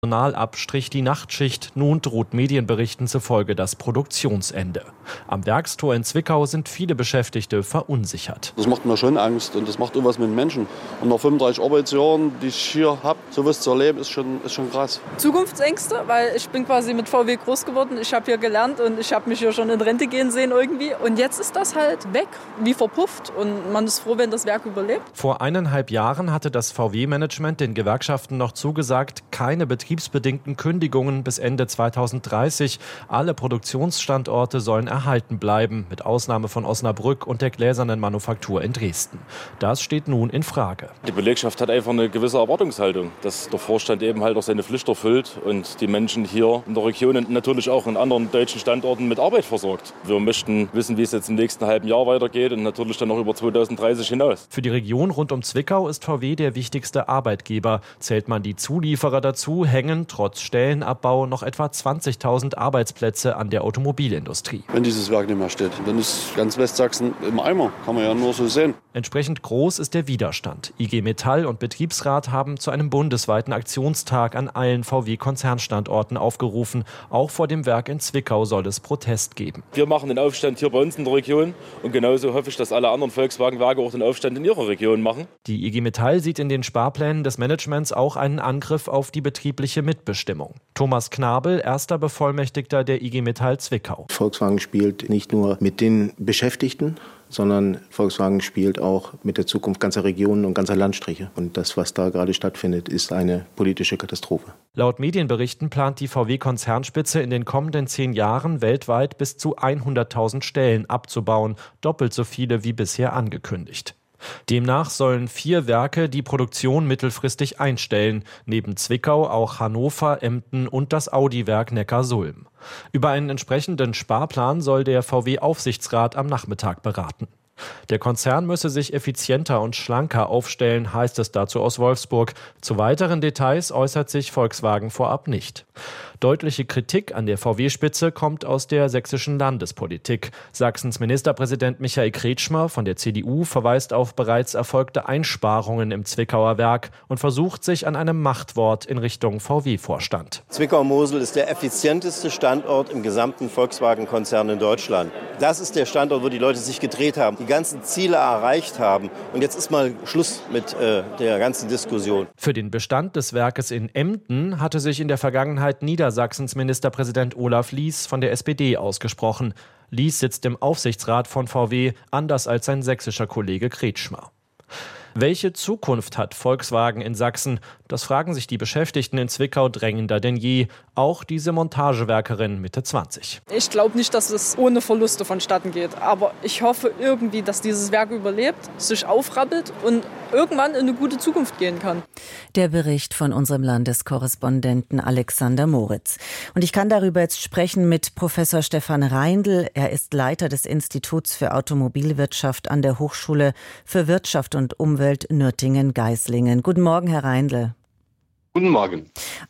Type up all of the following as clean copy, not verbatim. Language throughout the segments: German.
Personalabstrich die Nachtschicht. Nun droht Medienberichten zufolge das Produktionsende. Am Werkstor in Zwickau sind viele Beschäftigte verunsichert. Das macht mir schon Angst und das macht irgendwas mit den Menschen. Und nach 35 Arbeitsjahren, die ich hier habe, sowas zu erleben, ist schon krass. Zukunftsängste, weil ich bin quasi mit VW groß geworden. Ich habe hier gelernt und ich habe mich hier schon in Rente gehen sehen irgendwie. Und jetzt ist das halt weg, wie verpufft. Und man ist froh, wenn das Werk überlebt. Vor 1,5 Jahren hatte das VW-Management den Gewerkschaften noch zugesagt, keine betriebsbedingten Kündigungen bis Ende 2030. Alle Produktionsstandorte sollen erhalten bleiben, mit Ausnahme von Osnabrück und der gläsernen Manufaktur in Dresden. Das steht nun in Frage. Die Belegschaft hat einfach eine gewisse Erwartungshaltung, dass der Vorstand eben halt auch seine Pflicht erfüllt und die Menschen hier in der Region und natürlich auch in anderen deutschen Standorten mit Arbeit versorgt. Wir möchten wissen, wie es jetzt im nächsten halben Jahr weitergeht und natürlich dann noch über 2030 hinaus. Für die Region rund um Zwickau ist VW der wichtigste Arbeitgeber. Zählt man die Zulieferer dazu, hängen trotz Stellenabbau noch etwa 20.000 Arbeitsplätze an der Automobilindustrie. Wenn dieses Werk nicht mehr steht, dann ist ganz Westsachsen im Eimer. Kann man ja nur so sehen. Entsprechend groß ist der Widerstand. IG Metall und Betriebsrat haben zu einem bundesweiten Aktionstag an allen VW-Konzernstandorten aufgerufen. Auch vor dem Werk in Zwickau soll es Protest geben. Wir machen den Aufstand hier bei uns in der Region und genauso hoffe ich, dass alle anderen Volkswagen-Werke auch den Aufstand in ihrer Region machen. Die IG Metall sieht in den Sparplänen des Managements auch einen Angriff auf die betriebliche Mitbestimmung. Thomas Knabel, erster Bevollmächtigter der IG Metall Zwickau. Volkswagen spielt nicht nur mit den Beschäftigten, sondern Volkswagen spielt auch mit der Zukunft ganzer Regionen und ganzer Landstriche. Und das, was da gerade stattfindet, ist eine politische Katastrophe. Laut Medienberichten plant die VW-Konzernspitze in den kommenden 10 Jahren weltweit bis zu 100.000 Stellen abzubauen, doppelt so viele wie bisher angekündigt. Demnach sollen 4 Werke die Produktion mittelfristig einstellen, neben Zwickau auch Hannover, Emden und das Audi-Werk Neckarsulm. Über einen entsprechenden Sparplan soll der VW-Aufsichtsrat am Nachmittag beraten. Der Konzern müsse sich effizienter und schlanker aufstellen, heißt es dazu aus Wolfsburg. Zu weiteren Details äußert sich Volkswagen vorab nicht. Deutliche Kritik an der VW-Spitze kommt aus der sächsischen Landespolitik. Sachsens Ministerpräsident Michael Kretschmer von der CDU verweist auf bereits erfolgte Einsparungen im Zwickauer Werk und versucht sich an einem Machtwort in Richtung VW-Vorstand. Zwickau-Mosel ist der effizienteste Standort im gesamten Volkswagen-Konzern in Deutschland. Das ist der Standort, wo die Leute sich gedreht haben, die ganzen Ziele erreicht haben. Und jetzt ist mal Schluss mit der ganzen Diskussion. Für den Bestand des Werkes in Emden hatte sich in der Vergangenheit Niedersachsens Ministerpräsident Olaf Lies von der SPD ausgesprochen. Lies sitzt im Aufsichtsrat von VW, anders als sein sächsischer Kollege Kretschmer. Welche Zukunft hat Volkswagen in Sachsen? Das fragen sich die Beschäftigten in Zwickau drängender denn je. Auch diese Montagewerkerin Mitte 20. Ich glaube nicht, dass es ohne Verluste vonstatten geht. Aber ich hoffe irgendwie, dass dieses Werk überlebt, sich aufrappelt und irgendwann in eine gute Zukunft gehen kann. Der Bericht von unserem Landeskorrespondenten Alexander Moritz. Und ich kann darüber jetzt sprechen mit Professor Stefan Reindl. Er ist Leiter des Instituts für Automobilwirtschaft an der Hochschule für Wirtschaft und Umwelt Nürtingen-Geislingen. Guten Morgen, Herr Reindl. Guten Morgen.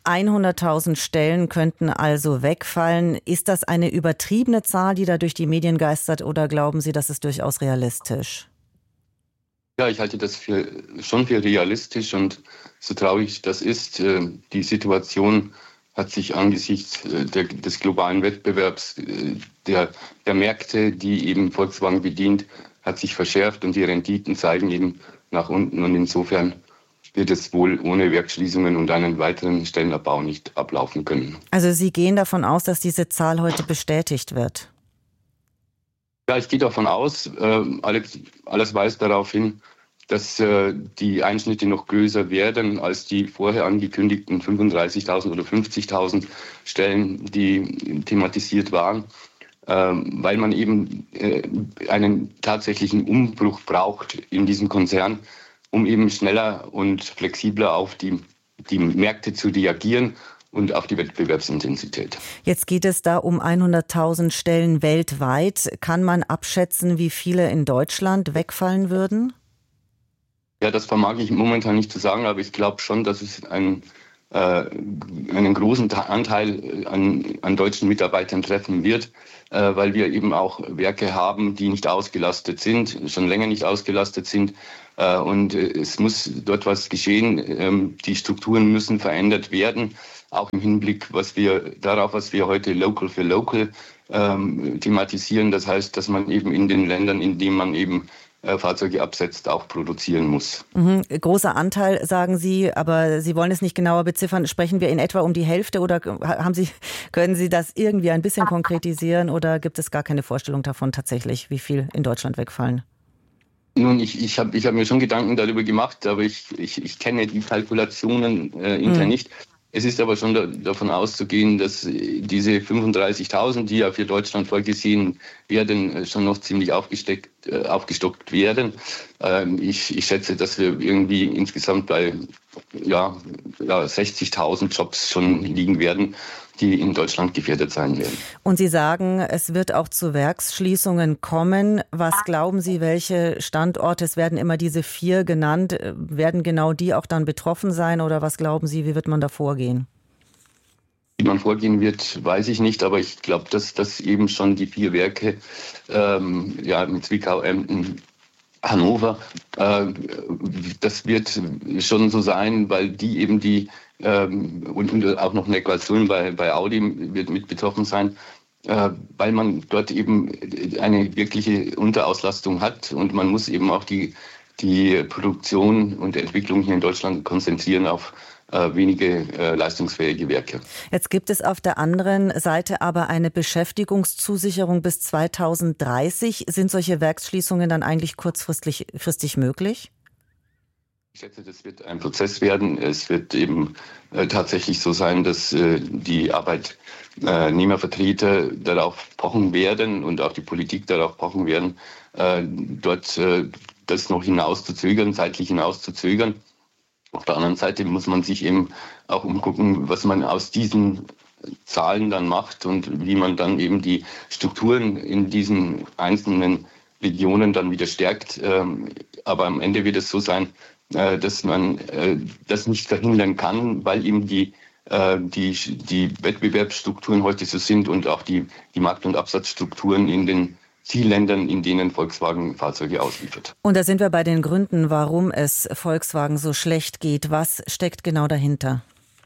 100.000 Stellen könnten also wegfallen. Ist das eine übertriebene Zahl, die da durch die Medien geistert, oder glauben Sie, das ist durchaus realistisch? Ja, ich halte das schon für realistisch, und so traurig das ist, die Situation hat sich angesichts des globalen Wettbewerbs der Märkte, die eben Volkswagen bedient, hat sich verschärft, und die Renditen zeigen eben nach unten, und insofern wird es wohl ohne Werksschließungen und einen weiteren Stellenabbau nicht ablaufen können. Also Sie gehen davon aus, dass diese Zahl heute bestätigt wird? Ja, ich gehe davon aus, alles weist darauf hin, dass die Einschnitte noch größer werden als die vorher angekündigten 35.000 oder 50.000 Stellen, die thematisiert waren, weil man eben einen tatsächlichen Umbruch braucht in diesem Konzern, um eben schneller und flexibler auf die Märkte zu reagieren und auf die Wettbewerbsintensität. Jetzt geht es da um 100.000 Stellen weltweit. Kann man abschätzen, wie viele in Deutschland wegfallen würden? Ja, das vermag ich momentan nicht zu sagen, aber ich glaube schon, dass es einen großen Anteil an deutschen Mitarbeitern treffen wird, weil wir eben auch Werke haben, die nicht ausgelastet sind, schon länger nicht ausgelastet sind. Und es muss dort was geschehen. Die Strukturen müssen verändert werden. auch im Hinblick was wir heute Local for Local thematisieren. Das heißt, dass man eben in den Ländern, in denen man eben Fahrzeuge absetzt, auch produzieren muss. Großer Anteil, sagen Sie, aber Sie wollen es nicht genauer beziffern. Sprechen wir in etwa um die Hälfte oder können Sie das irgendwie ein bisschen konkretisieren oder gibt es gar keine Vorstellung davon tatsächlich, wie viel in Deutschland wegfallen? Nun, ich hab mir schon Gedanken darüber gemacht, aber ich kenne die Kalkulationen intern nicht. Es ist aber schon davon auszugehen, dass diese 35.000, die ja für Deutschland vorgesehen werden, schon noch ziemlich aufgestockt werden. Ich schätze, dass wir irgendwie insgesamt bei 60.000 Jobs schon liegen werden, die in Deutschland gefährdet sein werden. Und Sie sagen, es wird auch zu Werksschließungen kommen. Was glauben Sie, welche Standorte, es werden immer diese 4 genannt, werden genau die auch dann betroffen sein oder was glauben Sie, wie wird man da vorgehen? Wie man vorgehen wird, weiß ich nicht, aber ich glaube, dass das eben schon die 4 Werke, mit Zwickau, Emden, Hannover, das wird schon so sein, weil die eben und auch noch Neckarsulm bei Audi wird mit betroffen sein, weil man dort eben eine wirkliche Unterauslastung hat und man muss eben auch die Produktion und Entwicklung hier in Deutschland konzentrieren auf wenige leistungsfähige Werke. Jetzt gibt es auf der anderen Seite aber eine Beschäftigungszusicherung bis 2030. Sind solche Werksschließungen dann eigentlich kurzfristig möglich? Ich schätze, das wird ein Prozess werden. Es wird eben tatsächlich so sein, dass die Arbeitnehmervertreter darauf pochen werden und auch die Politik darauf pochen werden, dort das noch zeitlich hinauszuzögern. Auf der anderen Seite muss man sich eben auch umgucken, was man aus diesen Zahlen dann macht und wie man dann eben die Strukturen in diesen einzelnen Regionen dann wieder stärkt. Aber am Ende wird es so sein, dass man das nicht verhindern kann, weil eben die Wettbewerbsstrukturen heute so sind und auch die Markt- und Absatzstrukturen in den Zielländern, in denen Volkswagen Fahrzeuge ausliefert. Und da sind wir bei den Gründen, warum es Volkswagen so schlecht geht. Was steckt genau dahinter?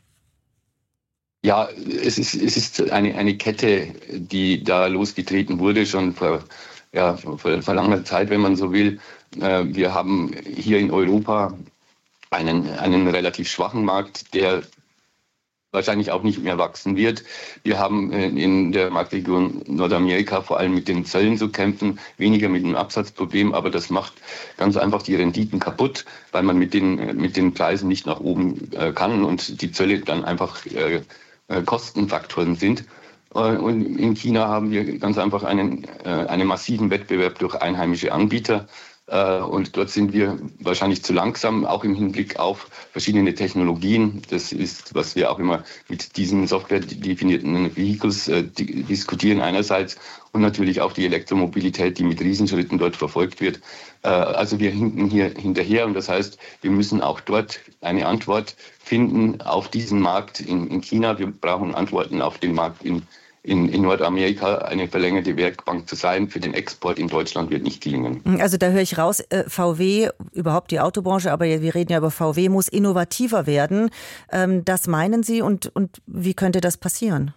Ja, es ist eine Kette, die da losgetreten wurde, schon vor langer Zeit, wenn man so will. Wir haben hier in Europa einen relativ schwachen Markt, der wahrscheinlich auch nicht mehr wachsen wird. Wir haben in der Marktregion Nordamerika vor allem mit den Zöllen zu kämpfen, weniger mit dem Absatzproblem, aber das macht ganz einfach die Renditen kaputt, weil man mit den Preisen nicht nach oben kann und die Zölle dann einfach Kostenfaktoren sind. Und in China haben wir ganz einfach einen massiven Wettbewerb durch einheimische Anbieter. Und dort sind wir wahrscheinlich zu langsam, auch im Hinblick auf verschiedene Technologien. Das ist, was wir auch immer mit diesen software-definierten Vehicles diskutieren einerseits und natürlich auch die Elektromobilität, die mit Riesenschritten dort verfolgt wird. Also wir hinken hier hinterher und das heißt, wir müssen auch dort eine Antwort finden auf diesen Markt in China. Wir brauchen Antworten auf den Markt in Nordamerika. Eine verlängerte Werkbank zu sein für den Export in Deutschland wird nicht gelingen. Also da höre ich raus, VW, überhaupt die Autobranche, aber wir reden ja über VW, muss innovativer werden. Das meinen Sie und wie könnte das passieren?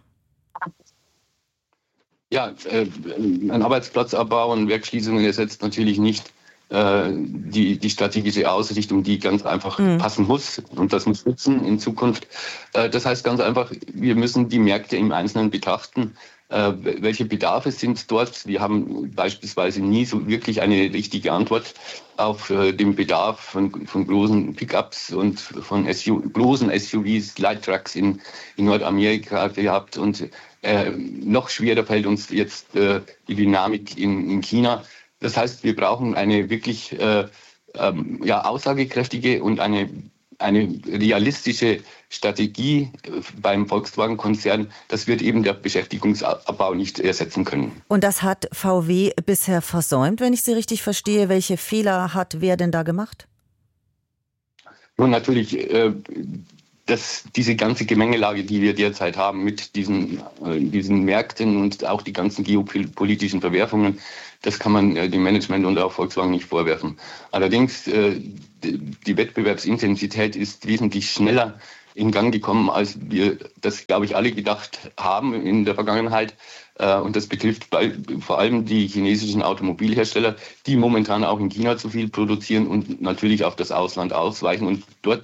Ja, ein Arbeitsplatzabbau und Werksschließungen ersetzt natürlich nicht die strategische Ausrichtung, die ganz einfach passen muss. Und das muss nutzen in Zukunft. Das heißt ganz einfach, wir müssen die Märkte im Einzelnen betrachten. Welche Bedarfe sind dort? Wir haben beispielsweise nie so wirklich eine richtige Antwort auf den Bedarf von großen Pickups und von großen SUVs, Light Trucks in Nordamerika gehabt. Und noch schwerer fällt uns jetzt die Dynamik in China. Das heißt, wir brauchen eine wirklich aussagekräftige und eine realistische Strategie beim Volkswagen-Konzern. Das wird eben der Beschäftigungsabbau nicht ersetzen können. Und das hat VW bisher versäumt, wenn ich Sie richtig verstehe. Welche Fehler hat wer denn da gemacht? Nun natürlich diese ganze Gemengelage, die wir derzeit haben mit diesen Märkten und auch die ganzen geopolitischen Verwerfungen, das kann man dem Management und auch Volkswagen nicht vorwerfen. Allerdings, die Wettbewerbsintensität ist wesentlich schneller in Gang gekommen, als wir das, glaube ich, alle gedacht haben in der Vergangenheit. Und das betrifft vor allem die chinesischen Automobilhersteller, die momentan auch in China zu viel produzieren und natürlich auf das Ausland ausweichen und dort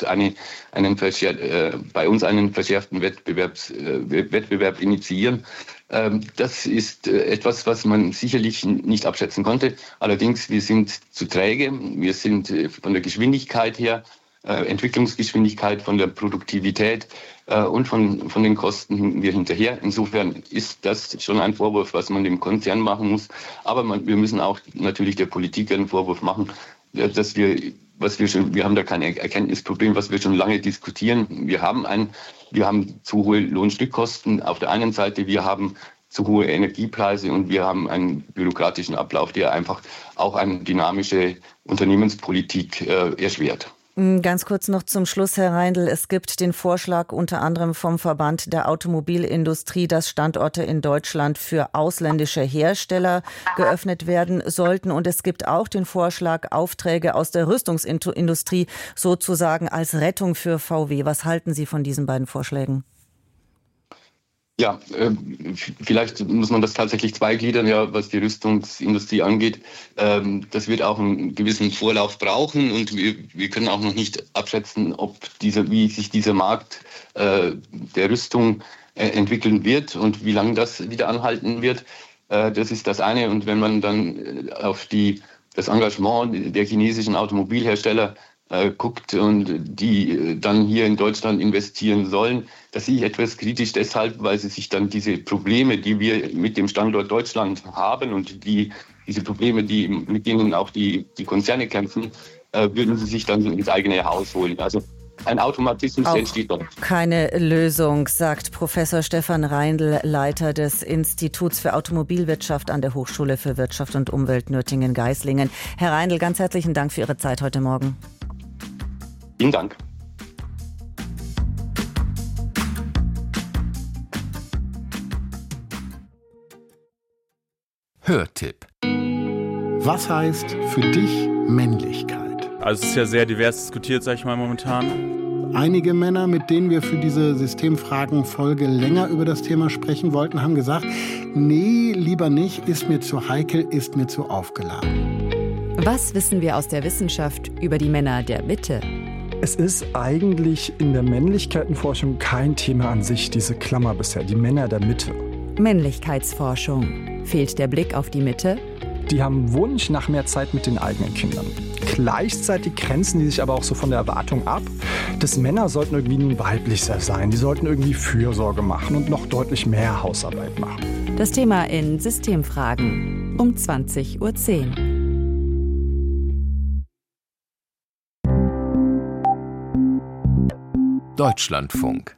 bei uns einen verschärften Wettbewerb initiieren. Das ist etwas, was man sicherlich nicht abschätzen konnte. Allerdings, wir sind zu träge. Wir sind von der Geschwindigkeit her, Entwicklungsgeschwindigkeit, von der Produktivität und von den Kosten hinken wir hinterher. Insofern ist das schon ein Vorwurf, was man dem Konzern machen muss. Aber wir müssen auch natürlich der Politik einen Vorwurf machen, dass wir haben da kein Erkenntnisproblem, was wir schon lange diskutieren. Wir haben zu hohe Lohnstückkosten auf der einen Seite, wir haben zu hohe Energiepreise und wir haben einen bürokratischen Ablauf, der einfach auch eine dynamische Unternehmenspolitik erschwert. Ganz kurz noch zum Schluss, Herr Reindl. Es gibt den Vorschlag unter anderem vom Verband der Automobilindustrie, dass Standorte in Deutschland für ausländische Hersteller geöffnet werden sollten. Und es gibt auch den Vorschlag, Aufträge aus der Rüstungsindustrie sozusagen als Rettung für VW. Was halten Sie von diesen beiden Vorschlägen? Ja, vielleicht muss man das tatsächlich zweigliedern, ja, was die Rüstungsindustrie angeht. Das wird auch einen gewissen Vorlauf brauchen und wir können auch noch nicht abschätzen, wie sich dieser Markt der Rüstung entwickeln wird und wie lange das wieder anhalten wird. Das ist das eine. Und wenn man dann auf das Engagement der chinesischen Automobilhersteller guckt und die dann hier in Deutschland investieren sollen, das sehe ich etwas kritisch deshalb, weil sie sich dann diese Probleme, die wir mit dem Standort Deutschland haben und diese Probleme, mit denen auch die Konzerne kämpfen, würden sie sich dann ins eigene Haus holen. Also ein Automatismus entsteht dort. Keine Lösung, sagt Professor Stefan Reindl, Leiter des Instituts für Automobilwirtschaft an der Hochschule für Wirtschaft und Umwelt Nürtingen-Geislingen. Herr Reindl, ganz herzlichen Dank für Ihre Zeit heute Morgen. Vielen Dank. Hörtipp. Was heißt für dich Männlichkeit? Also es ist ja sehr divers diskutiert, sag ich mal, momentan. Einige Männer, mit denen wir für diese Systemfragen-Folge länger über das Thema sprechen wollten, haben gesagt, nee, lieber nicht, ist mir zu heikel, ist mir zu aufgeladen. Was wissen wir aus der Wissenschaft über die Männer der Mitte? Es ist eigentlich in der Männlichkeitenforschung kein Thema an sich, diese Klammer bisher, die Männer der Mitte. Männlichkeitsforschung. Fehlt der Blick auf die Mitte? Die haben Wunsch nach mehr Zeit mit den eigenen Kindern. Gleichzeitig grenzen die sich aber auch so von der Erwartung ab, dass Männer sollten irgendwie weiblicher sein, die sollten irgendwie Fürsorge machen und noch deutlich mehr Hausarbeit machen. Das Thema in Systemfragen um 20:10 Uhr. Deutschlandfunk.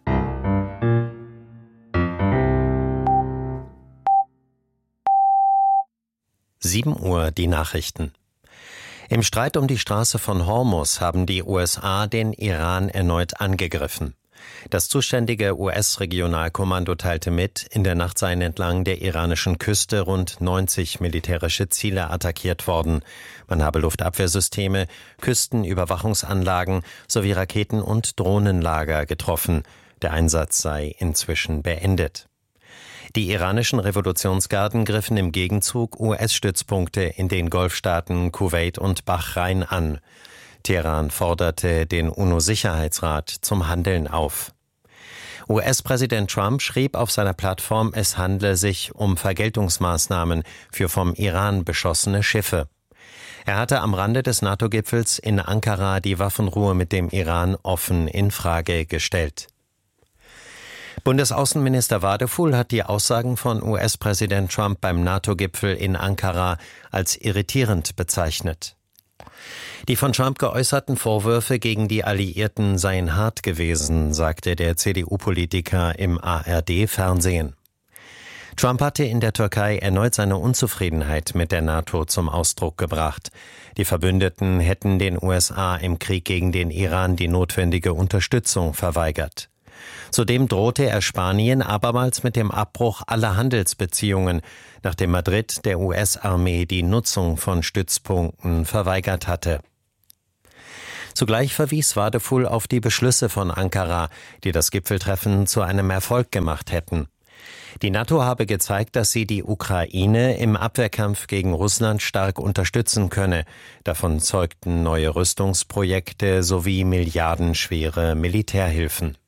Uhr die Nachrichten. Im Streit um die Straße von Hormuz haben die USA den Iran erneut angegriffen. Das zuständige US-Regionalkommando teilte mit, in der Nacht seien entlang der iranischen Küste rund 90 militärische Ziele attackiert worden. Man habe Luftabwehrsysteme, Küstenüberwachungsanlagen sowie Raketen- und Drohnenlager getroffen. Der Einsatz sei inzwischen beendet. Die iranischen Revolutionsgarden griffen im Gegenzug US-Stützpunkte in den Golfstaaten Kuwait und Bahrain an. Teheran forderte den UNO-Sicherheitsrat zum Handeln auf. US-Präsident Trump schrieb auf seiner Plattform, es handle sich um Vergeltungsmaßnahmen für vom Iran beschossene Schiffe. Er hatte am Rande des NATO-Gipfels in Ankara die Waffenruhe mit dem Iran offen in Frage gestellt. Bundesaußenminister Wadefuhl hat die Aussagen von US-Präsident Trump beim NATO-Gipfel in Ankara als irritierend bezeichnet. Die von Trump geäußerten Vorwürfe gegen die Alliierten seien hart gewesen, sagte der CDU-Politiker im ARD-Fernsehen. Trump hatte in der Türkei erneut seine Unzufriedenheit mit der NATO zum Ausdruck gebracht. Die Verbündeten hätten den USA im Krieg gegen den Iran die notwendige Unterstützung verweigert. Zudem drohte er Spanien abermals mit dem Abbruch aller Handelsbeziehungen, nachdem Madrid der US-Armee die Nutzung von Stützpunkten verweigert hatte. Zugleich verwies Wadefuhl auf die Beschlüsse von Ankara, die das Gipfeltreffen zu einem Erfolg gemacht hätten. Die NATO habe gezeigt, dass sie die Ukraine im Abwehrkampf gegen Russland stark unterstützen könne. Davon zeugten neue Rüstungsprojekte sowie milliardenschwere Militärhilfen.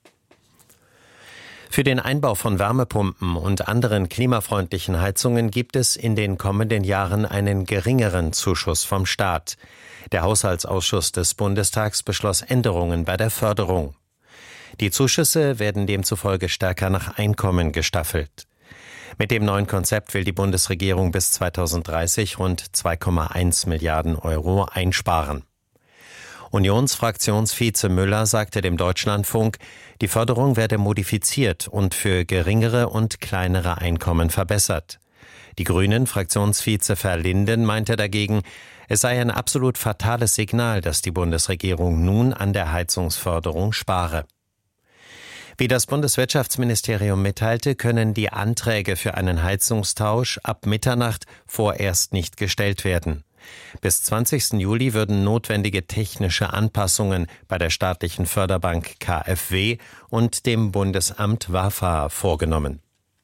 Für den Einbau von Wärmepumpen und anderen klimafreundlichen Heizungen gibt es in den kommenden Jahren einen geringeren Zuschuss vom Staat. Der Haushaltsausschuss des Bundestags beschloss Änderungen bei der Förderung. Die Zuschüsse werden demzufolge stärker nach Einkommen gestaffelt. Mit dem neuen Konzept will die Bundesregierung bis 2030 rund 2,1 Milliarden Euro einsparen. Unionsfraktionsvize Müller sagte dem Deutschlandfunk, die Förderung werde modifiziert und für geringere und kleinere Einkommen verbessert. Die Grünen-Fraktionsvize Verlinden meinte dagegen, es sei ein absolut fatales Signal, dass die Bundesregierung nun an der Heizungsförderung spare. Wie das Bundeswirtschaftsministerium mitteilte, können die Anträge für einen Heizungstausch ab Mitternacht vorerst nicht gestellt werden. Bis 20. Juli würden notwendige technische Anpassungen bei der staatlichen Förderbank KfW und dem Bundesamt WAFA vorgenommen.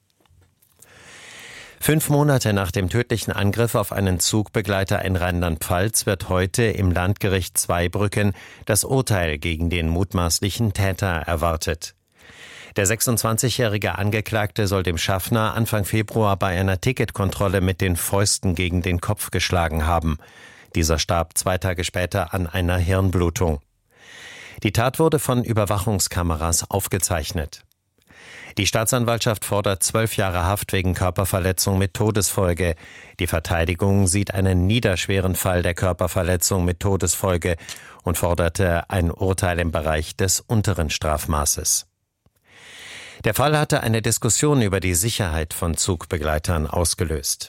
5 Monate nach dem tödlichen Angriff auf einen Zugbegleiter in Rheinland-Pfalz wird heute im Landgericht Zweibrücken das Urteil gegen den mutmaßlichen Täter erwartet. Der 26-jährige Angeklagte soll dem Schaffner Anfang Februar bei einer Ticketkontrolle mit den Fäusten gegen den Kopf geschlagen haben. Dieser starb 2 Tage später an einer Hirnblutung. Die Tat wurde von Überwachungskameras aufgezeichnet. Die Staatsanwaltschaft fordert 12 Jahre Haft wegen Körperverletzung mit Todesfolge. Die Verteidigung sieht einen niederschweren Fall der Körperverletzung mit Todesfolge und forderte ein Urteil im Bereich des unteren Strafmaßes. Der Fall hatte eine Diskussion über die Sicherheit von Zugbegleitern ausgelöst.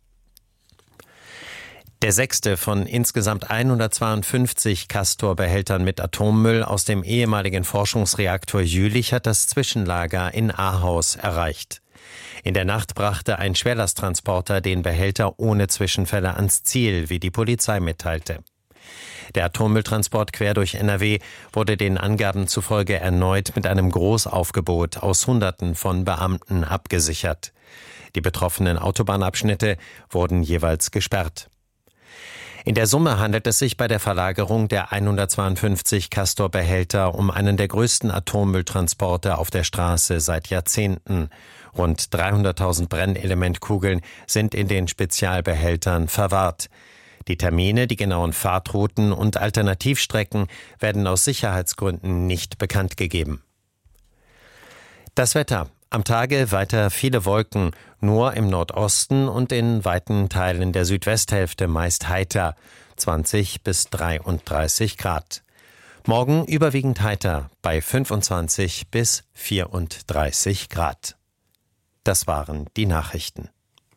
Der 6. von insgesamt 152 Castor-Behältern mit Atommüll aus dem ehemaligen Forschungsreaktor Jülich hat das Zwischenlager in Ahaus erreicht. In der Nacht brachte ein Schwerlasttransporter den Behälter ohne Zwischenfälle ans Ziel, wie die Polizei mitteilte. Der Atommülltransport quer durch NRW wurde den Angaben zufolge erneut mit einem Großaufgebot aus Hunderten von Beamten abgesichert. Die betroffenen Autobahnabschnitte wurden jeweils gesperrt. In der Summe handelt es sich bei der Verlagerung der 152 Castor-Behälter um einen der größten Atommülltransporte auf der Straße seit Jahrzehnten. Rund 300.000 Brennelementkugeln sind in den Spezialbehältern verwahrt. Die Termine, die genauen Fahrtrouten und Alternativstrecken werden aus Sicherheitsgründen nicht bekannt gegeben. Das Wetter. Am Tage weiter viele Wolken, nur im Nordosten und in weiten Teilen der Südwesthälfte meist heiter, 20 bis 33 Grad. Morgen überwiegend heiter bei 25 bis 34 Grad. Das waren die Nachrichten.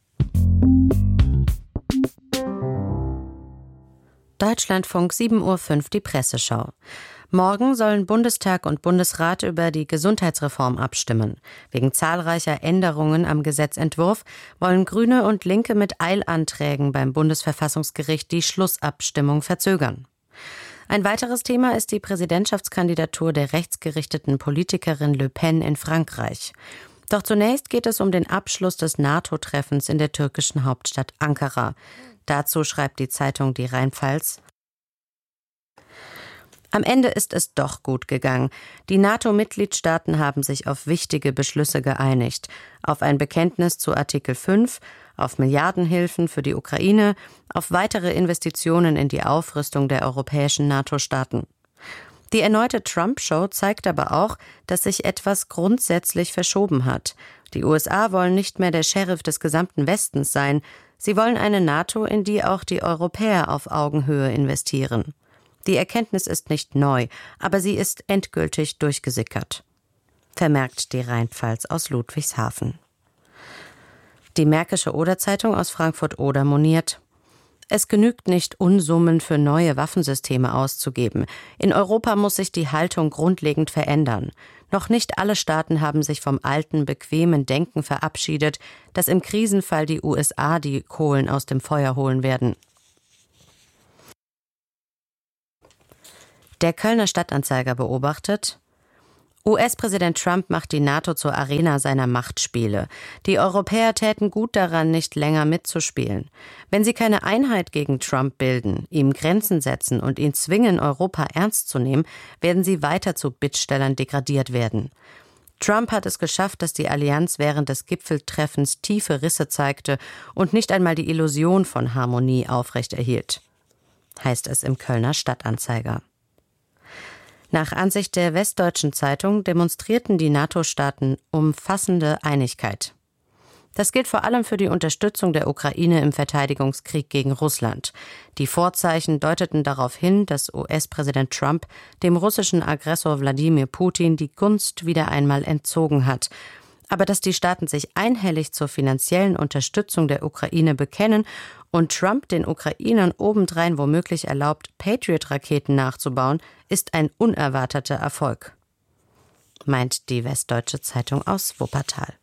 Deutschlandfunk 7.05 Uhr, die Presseschau. Morgen sollen Bundestag und Bundesrat über die Gesundheitsreform abstimmen. Wegen zahlreicher Änderungen am Gesetzentwurf wollen Grüne und Linke mit Eilanträgen beim Bundesverfassungsgericht die Schlussabstimmung verzögern. Ein weiteres Thema ist die Präsidentschaftskandidatur der rechtsgerichteten Politikerin Le Pen in Frankreich. Doch zunächst geht es um den Abschluss des NATO-Treffens in der türkischen Hauptstadt Ankara. Dazu schreibt die Zeitung Die Rheinpfalz: Am Ende ist es doch gut gegangen. Die NATO-Mitgliedstaaten haben sich auf wichtige Beschlüsse geeinigt. Auf ein Bekenntnis zu Artikel 5, auf Milliardenhilfen für die Ukraine, auf weitere Investitionen in die Aufrüstung der europäischen NATO-Staaten. Die erneute Trump-Show zeigt aber auch, dass sich etwas grundsätzlich verschoben hat. Die USA wollen nicht mehr der Sheriff des gesamten Westens sein. Sie wollen eine NATO, in die auch die Europäer auf Augenhöhe investieren. Die Erkenntnis ist nicht neu, aber sie ist endgültig durchgesickert, vermerkt die Rheinpfalz aus Ludwigshafen. Die Märkische Oder-Zeitung aus Frankfurt-Oder moniert: Es genügt nicht, Unsummen für neue Waffensysteme auszugeben. In Europa muss sich die Haltung grundlegend verändern. Noch nicht alle Staaten haben sich vom alten, bequemen Denken verabschiedet, dass im Krisenfall die USA die Kohlen aus dem Feuer holen werden. Der Kölner Stadtanzeiger beobachtet: US-Präsident Trump macht die NATO zur Arena seiner Machtspiele. Die Europäer täten gut daran, nicht länger mitzuspielen. Wenn sie keine Einheit gegen Trump bilden, ihm Grenzen setzen und ihn zwingen, Europa ernst zu nehmen, werden sie weiter zu Bittstellern degradiert werden. Trump hat es geschafft, dass die Allianz während des Gipfeltreffens tiefe Risse zeigte und nicht einmal die Illusion von Harmonie aufrechterhielt, heißt es im Kölner Stadtanzeiger. Nach Ansicht der Westdeutschen Zeitung demonstrierten die NATO-Staaten umfassende Einigkeit. Das gilt vor allem für die Unterstützung der Ukraine im Verteidigungskrieg gegen Russland. Die Vorzeichen deuteten darauf hin, dass US-Präsident Trump dem russischen Aggressor Wladimir Putin die Gunst wieder einmal entzogen hat. Aber dass die Staaten sich einhellig zur finanziellen Unterstützung der Ukraine bekennen und Trump den Ukrainern obendrein womöglich erlaubt, Patriot-Raketen nachzubauen, ist ein unerwarteter Erfolg, meint die Westdeutsche Zeitung aus Wuppertal.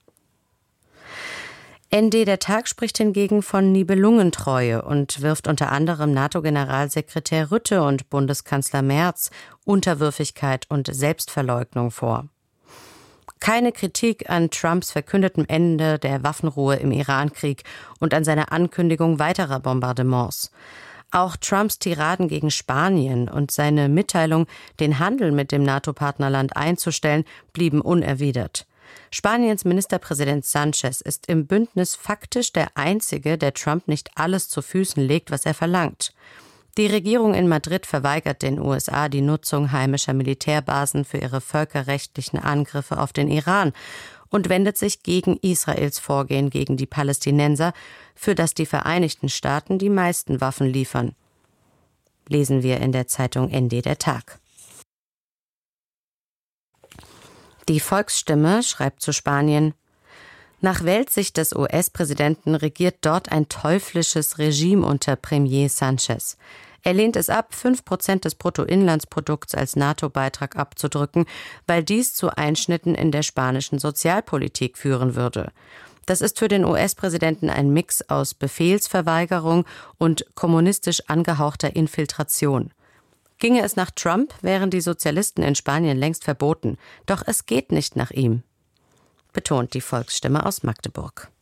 ND der Tag spricht hingegen von Nibelungentreue und wirft unter anderem NATO-Generalsekretär Rutte und Bundeskanzler Merz Unterwürfigkeit und Selbstverleugnung vor. Keine Kritik an Trumps verkündetem Ende der Waffenruhe im Irankrieg und an seiner Ankündigung weiterer Bombardements. Auch Trumps Tiraden gegen Spanien und seine Mitteilung, den Handel mit dem NATO-Partnerland einzustellen, blieben unerwidert. Spaniens Ministerpräsident Sánchez ist im Bündnis faktisch der Einzige, der Trump nicht alles zu Füßen legt, was er verlangt. Die Regierung in Madrid verweigert den USA die Nutzung heimischer Militärbasen für ihre völkerrechtlichen Angriffe auf den Iran und wendet sich gegen Israels Vorgehen gegen die Palästinenser, für das die Vereinigten Staaten die meisten Waffen liefern. Lesen wir in der Zeitung ND der Tag. Die Volksstimme schreibt zu Spanien: Nach Weltsicht des US-Präsidenten regiert dort ein teuflisches Regime unter Premier Sánchez. Er lehnt es ab, 5% des Bruttoinlandsprodukts als NATO-Beitrag abzudrücken, weil dies zu Einschnitten in der spanischen Sozialpolitik führen würde. Das ist für den US-Präsidenten ein Mix aus Befehlsverweigerung und kommunistisch angehauchter Infiltration. Ginge es nach Trump, wären die Sozialisten in Spanien längst verboten. Doch es geht nicht nach ihm, betont die Volksstimme aus Magdeburg.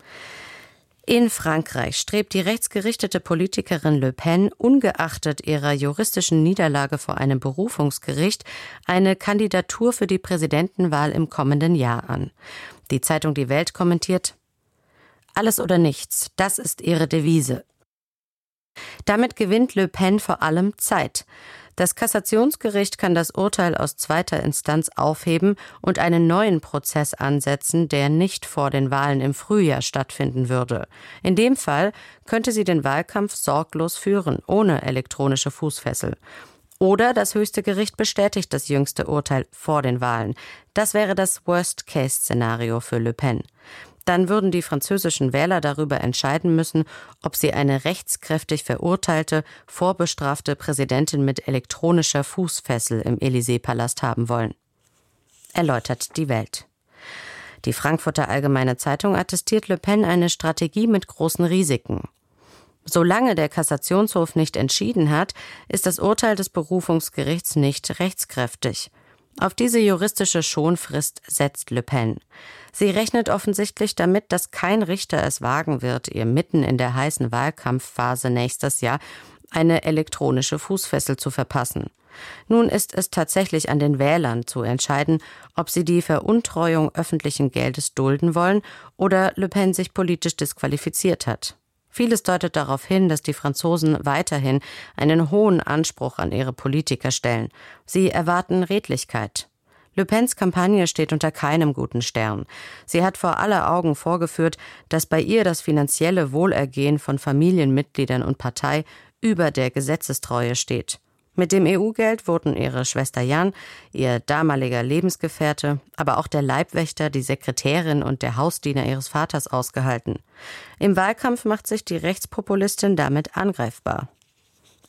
In Frankreich strebt die rechtsgerichtete Politikerin Le Pen ungeachtet ihrer juristischen Niederlage vor einem Berufungsgericht eine Kandidatur für die Präsidentenwahl im kommenden Jahr an. Die Zeitung Die Welt kommentiert: Alles oder nichts, das ist ihre Devise. Damit gewinnt Le Pen vor allem Zeit. Das Kassationsgericht kann das Urteil aus zweiter Instanz aufheben und einen neuen Prozess ansetzen, der nicht vor den Wahlen im Frühjahr stattfinden würde. In dem Fall könnte sie den Wahlkampf sorglos führen, ohne elektronische Fußfessel. Oder das höchste Gericht bestätigt das jüngste Urteil vor den Wahlen. Das wäre das Worst-Case-Szenario für Le Pen. Dann würden die französischen Wähler darüber entscheiden müssen, ob sie eine rechtskräftig verurteilte, vorbestrafte Präsidentin mit elektronischer Fußfessel im Élysée-Palast haben wollen. Erläutert die Welt. Die Frankfurter Allgemeine Zeitung attestiert Le Pen eine Strategie mit großen Risiken. Solange der Kassationshof nicht entschieden hat, ist das Urteil des Berufungsgerichts nicht rechtskräftig. Auf diese juristische Schonfrist setzt Le Pen. Sie rechnet offensichtlich damit, dass kein Richter es wagen wird, ihr mitten in der heißen Wahlkampfphase nächstes Jahr eine elektronische Fußfessel zu verpassen. Nun ist es tatsächlich an den Wählern zu entscheiden, ob sie die Veruntreuung öffentlichen Geldes dulden wollen oder Le Pen sich politisch disqualifiziert hat. Vieles deutet darauf hin, dass die Franzosen weiterhin einen hohen Anspruch an ihre Politiker stellen. Sie erwarten Redlichkeit. Le Pens Kampagne steht unter keinem guten Stern. Sie hat vor aller Augen vorgeführt, dass bei ihr das finanzielle Wohlergehen von Familienmitgliedern und Partei über der Gesetzestreue steht. Mit dem EU-Geld wurden ihre Schwester Jan, ihr damaliger Lebensgefährte, aber auch der Leibwächter, die Sekretärin und der Hausdiener ihres Vaters ausgehalten. Im Wahlkampf macht sich die Rechtspopulistin damit angreifbar,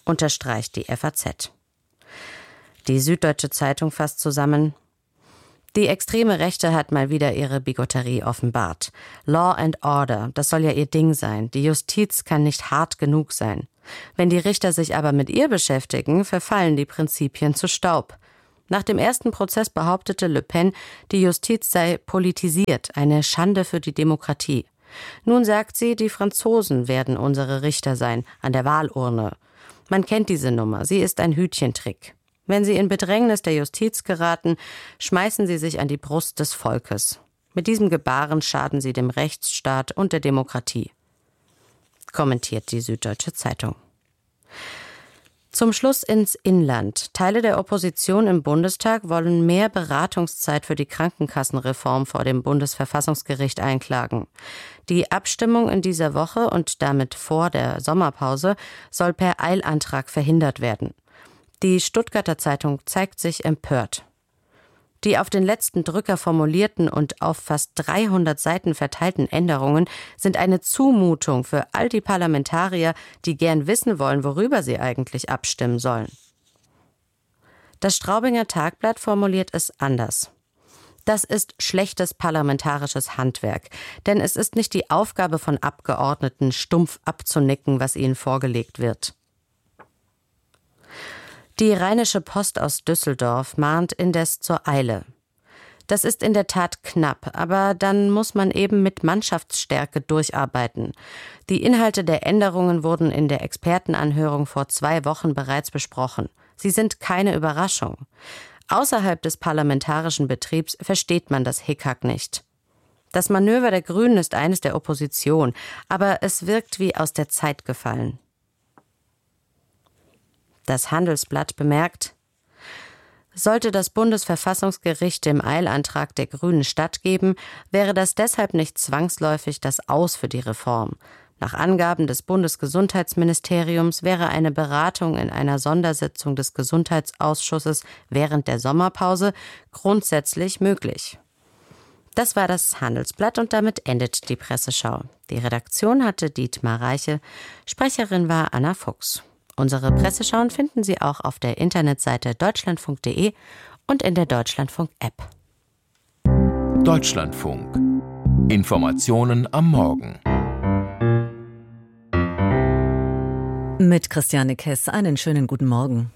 unterstreicht die FAZ. Die Süddeutsche Zeitung fasst zusammen: Die extreme Rechte hat mal wieder ihre Bigotterie offenbart. Law and Order, das soll ja ihr Ding sein. Die Justiz kann nicht hart genug sein. Wenn die Richter sich aber mit ihr beschäftigen, verfallen die Prinzipien zu Staub. Nach dem ersten Prozess behauptete Le Pen, die Justiz sei politisiert, eine Schande für die Demokratie. Nun sagt sie, die Franzosen werden unsere Richter sein, an der Wahlurne. Man kennt diese Nummer, sie ist ein Hütchentrick. Wenn sie in Bedrängnis der Justiz geraten, schmeißen sie sich an die Brust des Volkes. Mit diesem Gebaren schaden sie dem Rechtsstaat und der Demokratie, kommentiert die Süddeutsche Zeitung. Zum Schluss ins Inland. Teile der Opposition im Bundestag wollen mehr Beratungszeit für die Krankenkassenreform vor dem Bundesverfassungsgericht einklagen. Die Abstimmung in dieser Woche und damit vor der Sommerpause soll per Eilantrag verhindert werden. Die Stuttgarter Zeitung zeigt sich empört. Die auf den letzten Drücker formulierten und auf fast 300 Seiten verteilten Änderungen sind eine Zumutung für all die Parlamentarier, die gern wissen wollen, worüber sie eigentlich abstimmen sollen. Das Straubinger Tagblatt formuliert es anders. Das ist schlechtes parlamentarisches Handwerk, denn es ist nicht die Aufgabe von Abgeordneten, stumpf abzunicken, was ihnen vorgelegt wird. Die Rheinische Post aus Düsseldorf mahnt indes zur Eile. Das ist in der Tat knapp, aber dann muss man eben mit Mannschaftsstärke durcharbeiten. Die Inhalte der Änderungen wurden in der Expertenanhörung vor 2 Wochen bereits besprochen. Sie sind keine Überraschung. Außerhalb des parlamentarischen Betriebs versteht man das Hickhack nicht. Das Manöver der Grünen ist eines der Opposition, aber es wirkt wie aus der Zeit gefallen. Das Handelsblatt bemerkt, sollte das Bundesverfassungsgericht dem Eilantrag der Grünen stattgeben, wäre das deshalb nicht zwangsläufig das Aus für die Reform. Nach Angaben des Bundesgesundheitsministeriums wäre eine Beratung in einer Sondersitzung des Gesundheitsausschusses während der Sommerpause grundsätzlich möglich. Das war das Handelsblatt und damit endet die Presseschau. Die Redaktion hatte Dietmar Reiche, Sprecherin war Anna Fuchs. Unsere Presseschauen finden Sie auch auf der Internetseite deutschlandfunk.de und in der Deutschlandfunk-App. Deutschlandfunk. Informationen am Morgen. Mit Christiane Kess, einen schönen guten Morgen.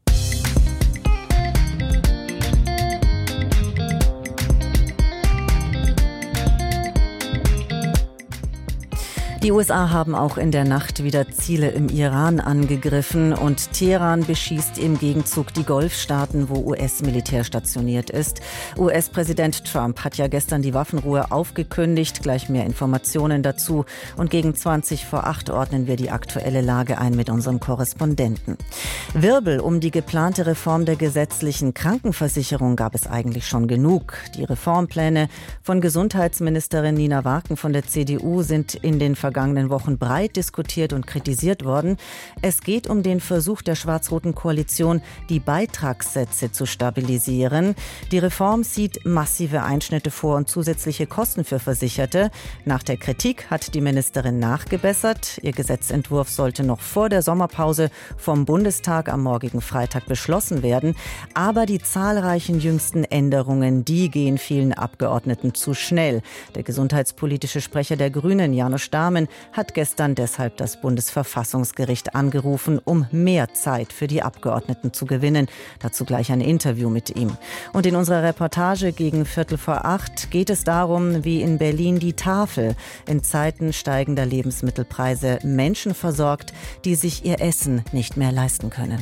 Die USA haben auch in der Nacht wieder Ziele im Iran angegriffen und Teheran beschießt im Gegenzug die Golfstaaten, wo US-Militär stationiert ist. US-Präsident Trump hat ja gestern die Waffenruhe aufgekündigt. Gleich mehr Informationen dazu. Und gegen 7:20 ordnen wir die aktuelle Lage ein mit unserem Korrespondenten. Wirbel um die geplante Reform der gesetzlichen Krankenversicherung gab es eigentlich schon genug. Die Reformpläne von Gesundheitsministerin Nina Warken von der CDU sind in den vergangenen Wochen breit diskutiert und kritisiert worden. Es geht um den Versuch der schwarz-roten Koalition, die Beitragssätze zu stabilisieren. Die Reform sieht massive Einschnitte vor und zusätzliche Kosten für Versicherte. Nach der Kritik hat die Ministerin nachgebessert. Ihr Gesetzentwurf sollte noch vor der Sommerpause vom Bundestag am morgigen Freitag beschlossen werden. Aber die zahlreichen jüngsten Änderungen, die gehen vielen Abgeordneten zu schnell. Der gesundheitspolitische Sprecher der Grünen, Janusz Stamen, hat gestern deshalb das Bundesverfassungsgericht angerufen, um mehr Zeit für die Abgeordneten zu gewinnen. Dazu gleich ein Interview mit ihm. Und in unserer Reportage gegen 7:45 geht es darum, wie in Berlin die Tafel in Zeiten steigender Lebensmittelpreise Menschen versorgt, die sich ihr Essen nicht mehr leisten können.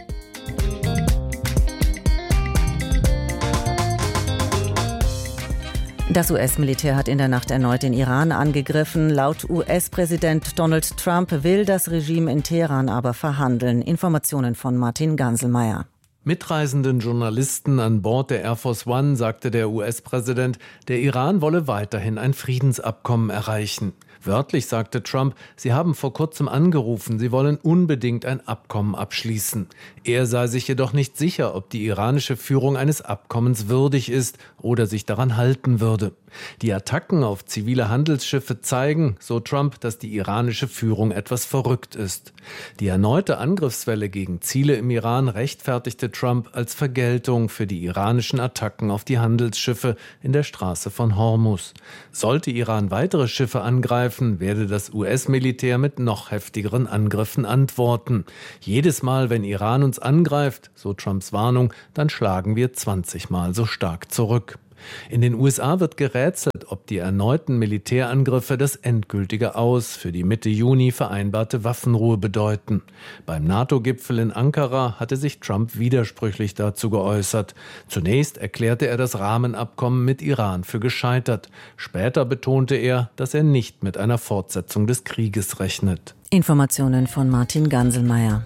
Das US-Militär hat in der Nacht erneut den Iran angegriffen. Laut US-Präsident Donald Trump will das Regime in Teheran aber verhandeln. Informationen von Martin Ganselmeier. Mitreisenden Journalisten an Bord der Air Force One sagte der US-Präsident, der Iran wolle weiterhin ein Friedensabkommen erreichen. Wörtlich sagte Trump, sie haben vor kurzem angerufen, sie wollen unbedingt ein Abkommen abschließen. Er sei sich jedoch nicht sicher, ob die iranische Führung eines Abkommens würdig ist oder sich daran halten würde. Die Attacken auf zivile Handelsschiffe zeigen, so Trump, dass die iranische Führung etwas verrückt ist. Die erneute Angriffswelle gegen Ziele im Iran rechtfertigte Trump als Vergeltung für die iranischen Attacken auf die Handelsschiffe in der Straße von Hormuz. Sollte Iran weitere Schiffe angreifen, werde das US-Militär mit noch heftigeren Angriffen antworten. Jedes Mal, wenn Iran uns angreift, so Trumps Warnung, dann schlagen wir 20 Mal so stark zurück. In den USA wird gerätselt, ob die erneuten Militärangriffe das endgültige Aus für die Mitte Juni vereinbarte Waffenruhe bedeuten. Beim NATO-Gipfel in Ankara hatte sich Trump widersprüchlich dazu geäußert. Zunächst erklärte er das Rahmenabkommen mit Iran für gescheitert. Später betonte er, dass er nicht mit einer Fortsetzung des Krieges rechnet. Informationen von Martin Ganselmeier.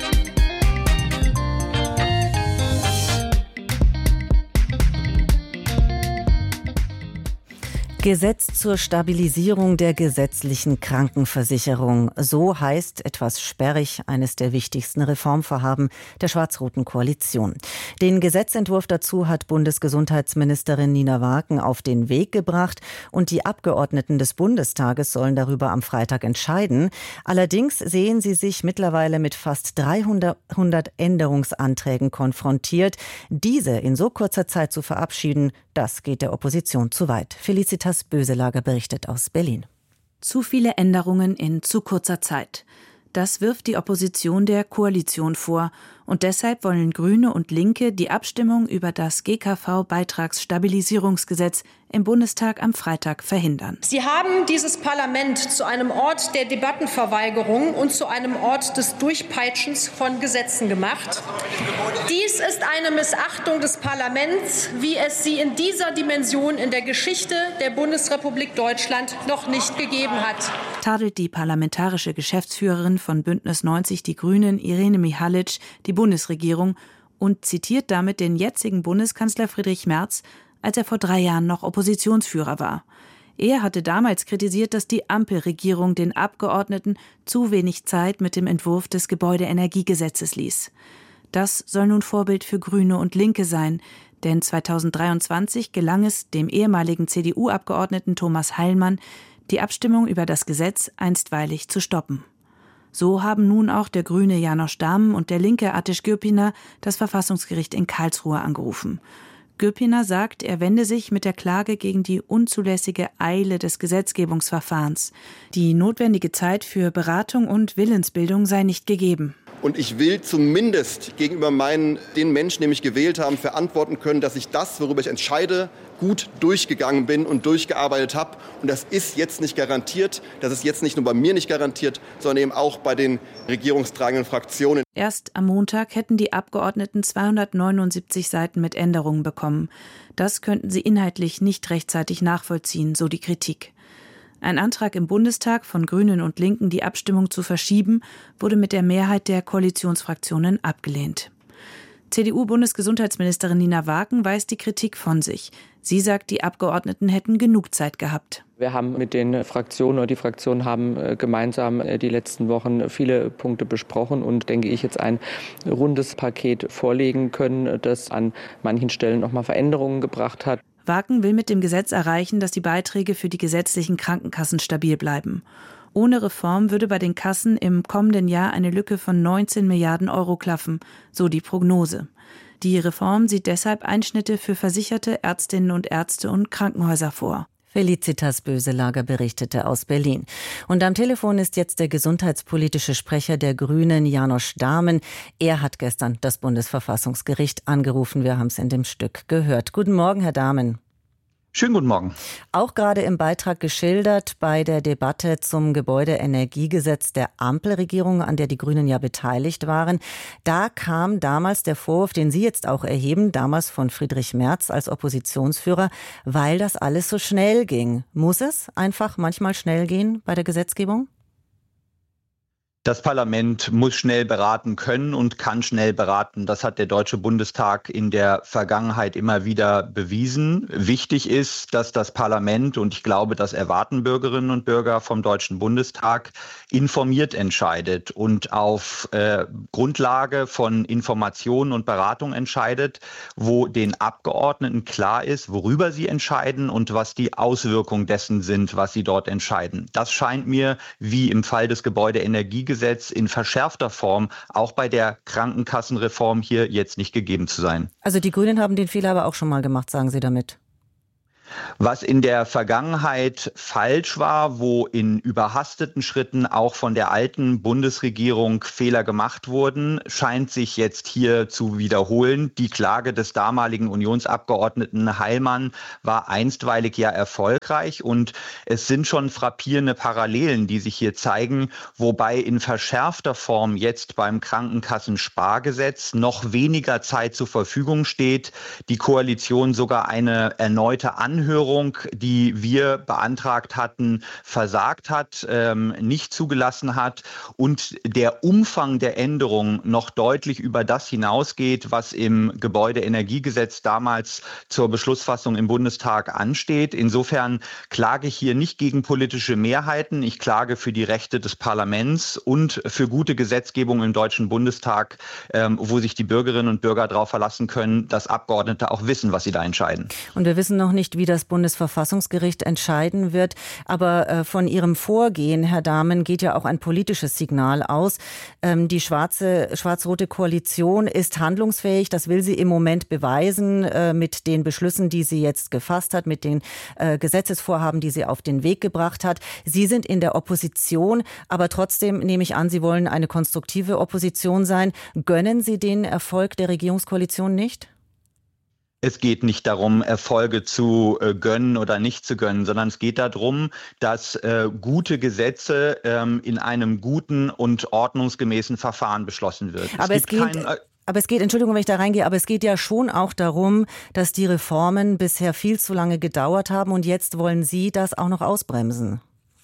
Gesetz zur Stabilisierung der gesetzlichen Krankenversicherung. So heißt etwas sperrig eines der wichtigsten Reformvorhaben der schwarz-roten Koalition. Den Gesetzentwurf dazu hat Bundesgesundheitsministerin Nina Waaken auf den Weg gebracht und die Abgeordneten des Bundestages sollen darüber am Freitag entscheiden. Allerdings sehen sie sich mittlerweile mit fast 300 Änderungsanträgen konfrontiert. Diese in so kurzer Zeit zu verabschieden, das geht der Opposition zu weit. Felicitas Böselager berichtet aus Berlin. Zu viele Änderungen in zu kurzer Zeit. Das wirft die Opposition der Koalition vor. Und deshalb wollen Grüne und Linke die Abstimmung über das GKV-Beitragsstabilisierungsgesetz im Bundestag am Freitag verhindern. Sie haben dieses Parlament zu einem Ort der Debattenverweigerung und zu einem Ort des Durchpeitschens von Gesetzen gemacht. Dies ist eine Missachtung des Parlaments, wie es sie in dieser Dimension in der Geschichte der Bundesrepublik Deutschland noch nicht gegeben hat. Tadelt die parlamentarische Geschäftsführerin von Bündnis 90 Die Grünen, Irene Mihalic, die Bundesregierung und zitiert damit den jetzigen Bundeskanzler Friedrich Merz, als er vor 3 Jahren noch Oppositionsführer war. Er hatte damals kritisiert, dass die Ampelregierung den Abgeordneten zu wenig Zeit mit dem Entwurf des Gebäudeenergiegesetzes ließ. Das soll nun Vorbild für Grüne und Linke sein, denn 2023 gelang es dem ehemaligen CDU-Abgeordneten Thomas Heilmann, die Abstimmung über das Gesetz einstweilig zu stoppen. So haben nun auch der grüne János Dahmen und der linke Ateş Gürpiner das Verfassungsgericht in Karlsruhe angerufen. Gürpiner sagt, er wende sich mit der Klage gegen die unzulässige Eile des Gesetzgebungsverfahrens. Die notwendige Zeit für Beratung und Willensbildung sei nicht gegeben. Und ich will zumindest gegenüber den Menschen, die mich gewählt haben, verantworten können, dass ich das, worüber ich entscheide, gut durchgegangen bin und durchgearbeitet habe. Und das ist jetzt nicht garantiert. Das ist jetzt nicht nur bei mir nicht garantiert, sondern eben auch bei den regierungstragenden Fraktionen. Erst am Montag hätten die Abgeordneten 279 Seiten mit Änderungen bekommen. Das könnten sie inhaltlich nicht rechtzeitig nachvollziehen, so die Kritik. Ein Antrag im Bundestag von Grünen und Linken, die Abstimmung zu verschieben, wurde mit der Mehrheit der Koalitionsfraktionen abgelehnt. CDU-Bundesgesundheitsministerin Nina Waaken weist die Kritik von sich. Sie sagt, die Abgeordneten hätten genug Zeit gehabt. Wir haben mit den Fraktionen oder die Fraktionen haben gemeinsam die letzten Wochen viele Punkte besprochen und, denke ich, jetzt ein rundes Paket vorlegen können, das an manchen Stellen nochmal Veränderungen gebracht hat. Waaken will mit dem Gesetz erreichen, dass die Beiträge für die gesetzlichen Krankenkassen stabil bleiben. Ohne Reform würde bei den Kassen im kommenden Jahr eine Lücke von 19 Milliarden Euro klaffen, so die Prognose. Die Reform sieht deshalb Einschnitte für Versicherte, Ärztinnen und Ärzte und Krankenhäuser vor. Felicitas Böselager berichtete aus Berlin. Und am Telefon ist jetzt der gesundheitspolitische Sprecher der Grünen, János Dahmen. Er hat gestern das Bundesverfassungsgericht angerufen. Wir haben es in dem Stück gehört. Guten Morgen, Herr Dahmen. Schönen guten Morgen. Auch gerade im Beitrag geschildert bei der Debatte zum Gebäudeenergiegesetz der Ampelregierung, an der die Grünen ja beteiligt waren. Da kam damals der Vorwurf, den Sie jetzt auch erheben, damals von Friedrich Merz als Oppositionsführer, weil das alles so schnell ging. Muss es einfach manchmal schnell gehen bei der Gesetzgebung? Das Parlament muss schnell beraten können und kann schnell beraten. Das hat der Deutsche Bundestag in der Vergangenheit immer wieder bewiesen. Wichtig ist, dass das Parlament, und ich glaube, das erwarten Bürgerinnen und Bürger vom Deutschen Bundestag, informiert entscheidet und auf Grundlage von Informationen und Beratung entscheidet, wo den Abgeordneten klar ist, worüber sie entscheiden und was die Auswirkungen dessen sind, was sie dort entscheiden. Das scheint mir, wie im Fall des Gebäudeenergiegesetzes, in verschärfter Form auch bei der Krankenkassenreform hier jetzt nicht gegeben zu sein. Also die Grünen haben den Fehler aber auch schon mal gemacht, sagen Sie damit? Was in der Vergangenheit falsch war, wo in überhasteten Schritten auch von der alten Bundesregierung Fehler gemacht wurden, scheint sich jetzt hier zu wiederholen. Die Klage des damaligen Unionsabgeordneten Heilmann war einstweilig ja erfolgreich und es sind schon frappierende Parallelen, die sich hier zeigen, wobei in verschärfter Form jetzt beim Krankenkassenspargesetz noch weniger Zeit zur Verfügung steht, die Koalition sogar eine erneute Anhörung, die wir beantragt hatten, versagt hat, nicht zugelassen hat und der Umfang der Änderungen noch deutlich über das hinausgeht, was im Gebäudeenergiegesetz damals zur Beschlussfassung im Bundestag ansteht. Insofern klage ich hier nicht gegen politische Mehrheiten, ich klage für die Rechte des Parlaments und für gute Gesetzgebung im Deutschen Bundestag, wo sich die Bürgerinnen und Bürger darauf verlassen können, dass Abgeordnete auch wissen, was sie da entscheiden. Und wir wissen noch nicht, wie das Bundesverfassungsgericht entscheiden wird. Aber von Ihrem Vorgehen, Herr Dahmen, geht ja auch ein politisches Signal aus. Die schwarz-rote Koalition ist handlungsfähig. Das will sie im Moment beweisen mit den Beschlüssen, die sie jetzt gefasst hat, mit den Gesetzesvorhaben, die sie auf den Weg gebracht hat. Sie sind in der Opposition, aber trotzdem nehme ich an, Sie wollen eine konstruktive Opposition sein. Gönnen Sie den Erfolg der Regierungskoalition nicht? Es geht nicht darum, Erfolge zu gönnen oder nicht zu gönnen, sondern es geht darum, dass gute Gesetze in einem guten und ordnungsgemäßen Verfahren beschlossen wird. Aber es geht, Entschuldigung, wenn ich da reingehe, aber es geht ja schon auch darum, dass die Reformen bisher viel zu lange gedauert haben und jetzt wollen Sie das auch noch ausbremsen.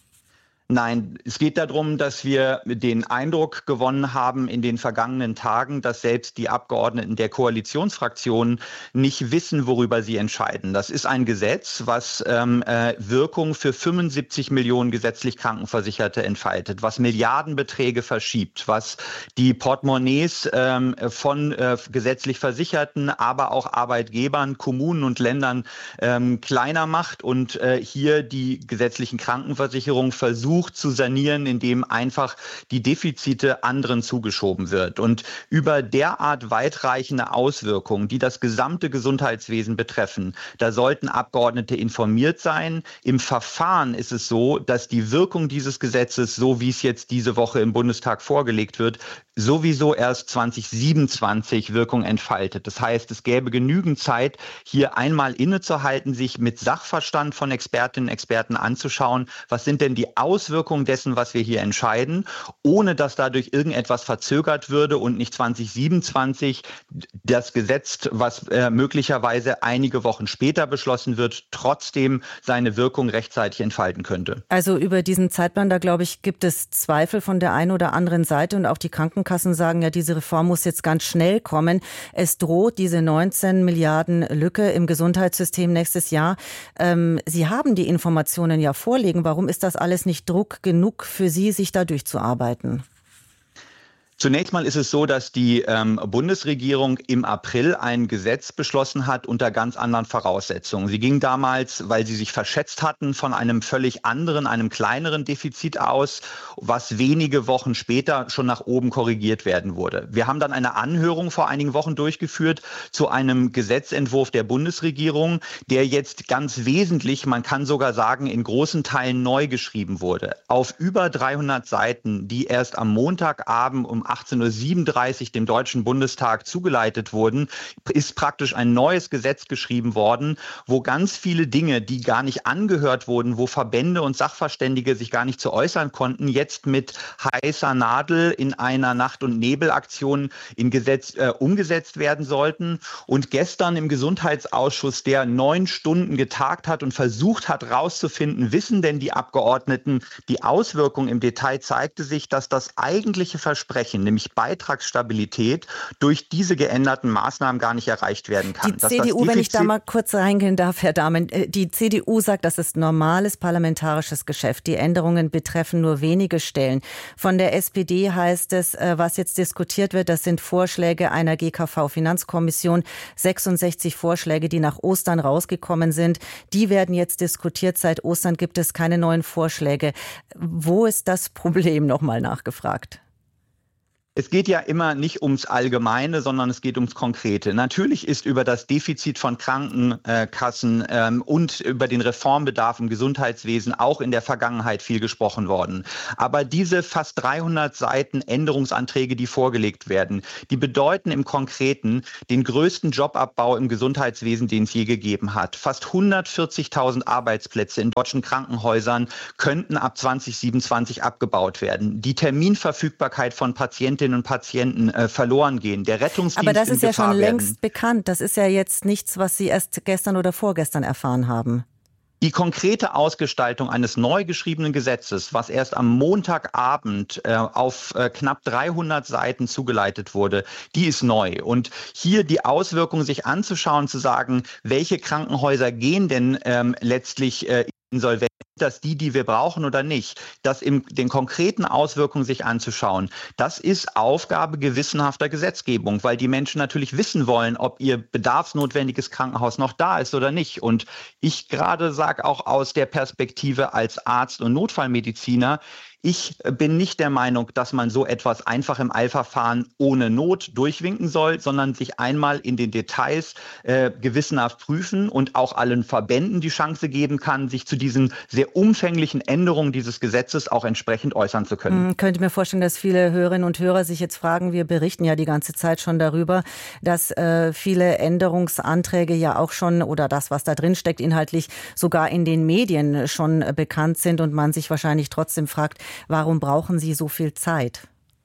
Nein, es geht darum, dass wir den Eindruck gewonnen haben in den vergangenen Tagen, dass selbst die Abgeordneten der Koalitionsfraktionen nicht wissen, worüber sie entscheiden. Das ist ein Gesetz, was Wirkung für 75 Millionen gesetzlich Krankenversicherte entfaltet, was Milliardenbeträge verschiebt, was die Portemonnaies von gesetzlich Versicherten, aber auch Arbeitgebern, Kommunen und Ländern kleiner macht und hier die gesetzlichen Krankenversicherungen versucht zu sanieren, indem einfach die Defizite anderen zugeschoben wird. Und über derart weitreichende Auswirkungen, die das gesamte Gesundheitswesen betreffen, da sollten Abgeordnete informiert sein. Im Verfahren ist es so, dass die Wirkung dieses Gesetzes, so wie es jetzt diese Woche im Bundestag vorgelegt wird, sowieso erst 2027 Wirkung entfaltet. Das heißt, es gäbe genügend Zeit, hier einmal innezuhalten, sich mit Sachverstand von Expertinnen und Experten anzuschauen, was sind denn die Auswirkungen dessen, was wir hier entscheiden, ohne dass dadurch irgendetwas verzögert würde und nicht 2027 das Gesetz, was möglicherweise einige Wochen später beschlossen wird, trotzdem seine Wirkung rechtzeitig entfalten könnte. Also über diesen Zeitplan, da glaube ich, gibt es Zweifel von der einen oder anderen Seite und auch die Krankenkassen sagen ja, diese Reform muss jetzt ganz schnell kommen. Es droht diese 19 Milliarden Lücke im Gesundheitssystem nächstes Jahr. Sie haben die Informationen ja vorliegen. Warum ist das alles nicht Druck genug für Sie, sich da durchzuarbeiten? Zunächst mal ist es so, dass die Bundesregierung im April ein Gesetz beschlossen hat unter ganz anderen Voraussetzungen. Sie ging damals, weil sie sich verschätzt hatten, von einem völlig anderen, einem kleineren Defizit aus, was wenige Wochen später schon nach oben korrigiert werden wurde. Wir haben dann eine Anhörung vor einigen Wochen durchgeführt zu einem Gesetzentwurf der Bundesregierung, der jetzt ganz wesentlich, man kann sogar sagen, in großen Teilen neu geschrieben wurde. Auf über 300 Seiten, die erst am Montagabend um um 18:37 Uhr dem Deutschen Bundestag zugeleitet wurden, ist praktisch ein neues Gesetz geschrieben worden, wo ganz viele Dinge, die gar nicht angehört wurden, wo Verbände und Sachverständige sich gar nicht zu äußern konnten, jetzt mit heißer Nadel in einer Nacht- und Nebelaktion in Gesetz umgesetzt werden sollten. Und gestern im Gesundheitsausschuss, der 9 Stunden getagt hat und versucht hat herauszufinden, wissen denn die Abgeordneten die Auswirkungen im Detail, zeigte sich, dass das eigentliche Versprechen, nämlich Beitragsstabilität, durch diese geänderten Maßnahmen gar nicht erreicht werden kann. Die CDU, wenn ich da mal kurz reingehen darf, Herr Dahmen, die CDU sagt, das ist normales parlamentarisches Geschäft. Die Änderungen betreffen nur wenige Stellen. Von der SPD heißt es, was jetzt diskutiert wird, das sind Vorschläge einer GKV-Finanzkommission, 66 Vorschläge, die nach Ostern rausgekommen sind. Die werden jetzt diskutiert. Seit Ostern gibt es keine neuen Vorschläge. Wo ist das Problem, nochmal nachgefragt? Es geht ja immer nicht ums Allgemeine, sondern es geht ums Konkrete. Natürlich ist über das Defizit von Krankenkassen und über den Reformbedarf im Gesundheitswesen auch in der Vergangenheit viel gesprochen worden. Aber diese fast 300 Seiten Änderungsanträge, die vorgelegt werden, die bedeuten im Konkreten den größten Jobabbau im Gesundheitswesen, den es je gegeben hat. Fast 140.000 Arbeitsplätze in deutschen Krankenhäusern könnten ab 2027 abgebaut werden. Die Terminverfügbarkeit von Patientinnen und Patienten verloren gehen. Der Rettungsdienst aber das ist ja schon werden. längst bekannt. Das ist ja jetzt nichts, was Sie erst gestern oder vorgestern erfahren haben. Die konkrete Ausgestaltung eines neu geschriebenen Gesetzes, was erst am Montagabend auf knapp 300 Seiten zugeleitet wurde, die ist neu. Und hier die Auswirkungen sich anzuschauen, zu sagen, welche Krankenhäuser gehen denn letztlich insolvent, dass die wir brauchen oder nicht, das in den konkreten Auswirkungen sich anzuschauen, das ist Aufgabe gewissenhafter Gesetzgebung, weil die Menschen natürlich wissen wollen, ob ihr bedarfsnotwendiges Krankenhaus noch da ist oder nicht. Und ich gerade sage auch aus der Perspektive als Arzt und Notfallmediziner, ich bin nicht der Meinung, dass man so etwas einfach im Eilverfahren ohne Not durchwinken soll, sondern sich einmal in den Details gewissenhaft prüfen und auch allen Verbänden die Chance geben kann, sich zu diesen sehr umfänglichen Änderungen dieses Gesetzes auch entsprechend äußern zu können. Ich könnte mir vorstellen, dass viele Hörerinnen und Hörer sich jetzt fragen, wir berichten ja die ganze Zeit schon darüber, dass viele Änderungsanträge ja auch schon oder das, was da drin steckt, inhaltlich sogar in den Medien schon bekannt sind und man sich wahrscheinlich trotzdem fragt, warum brauchen Sie so viel Zeit?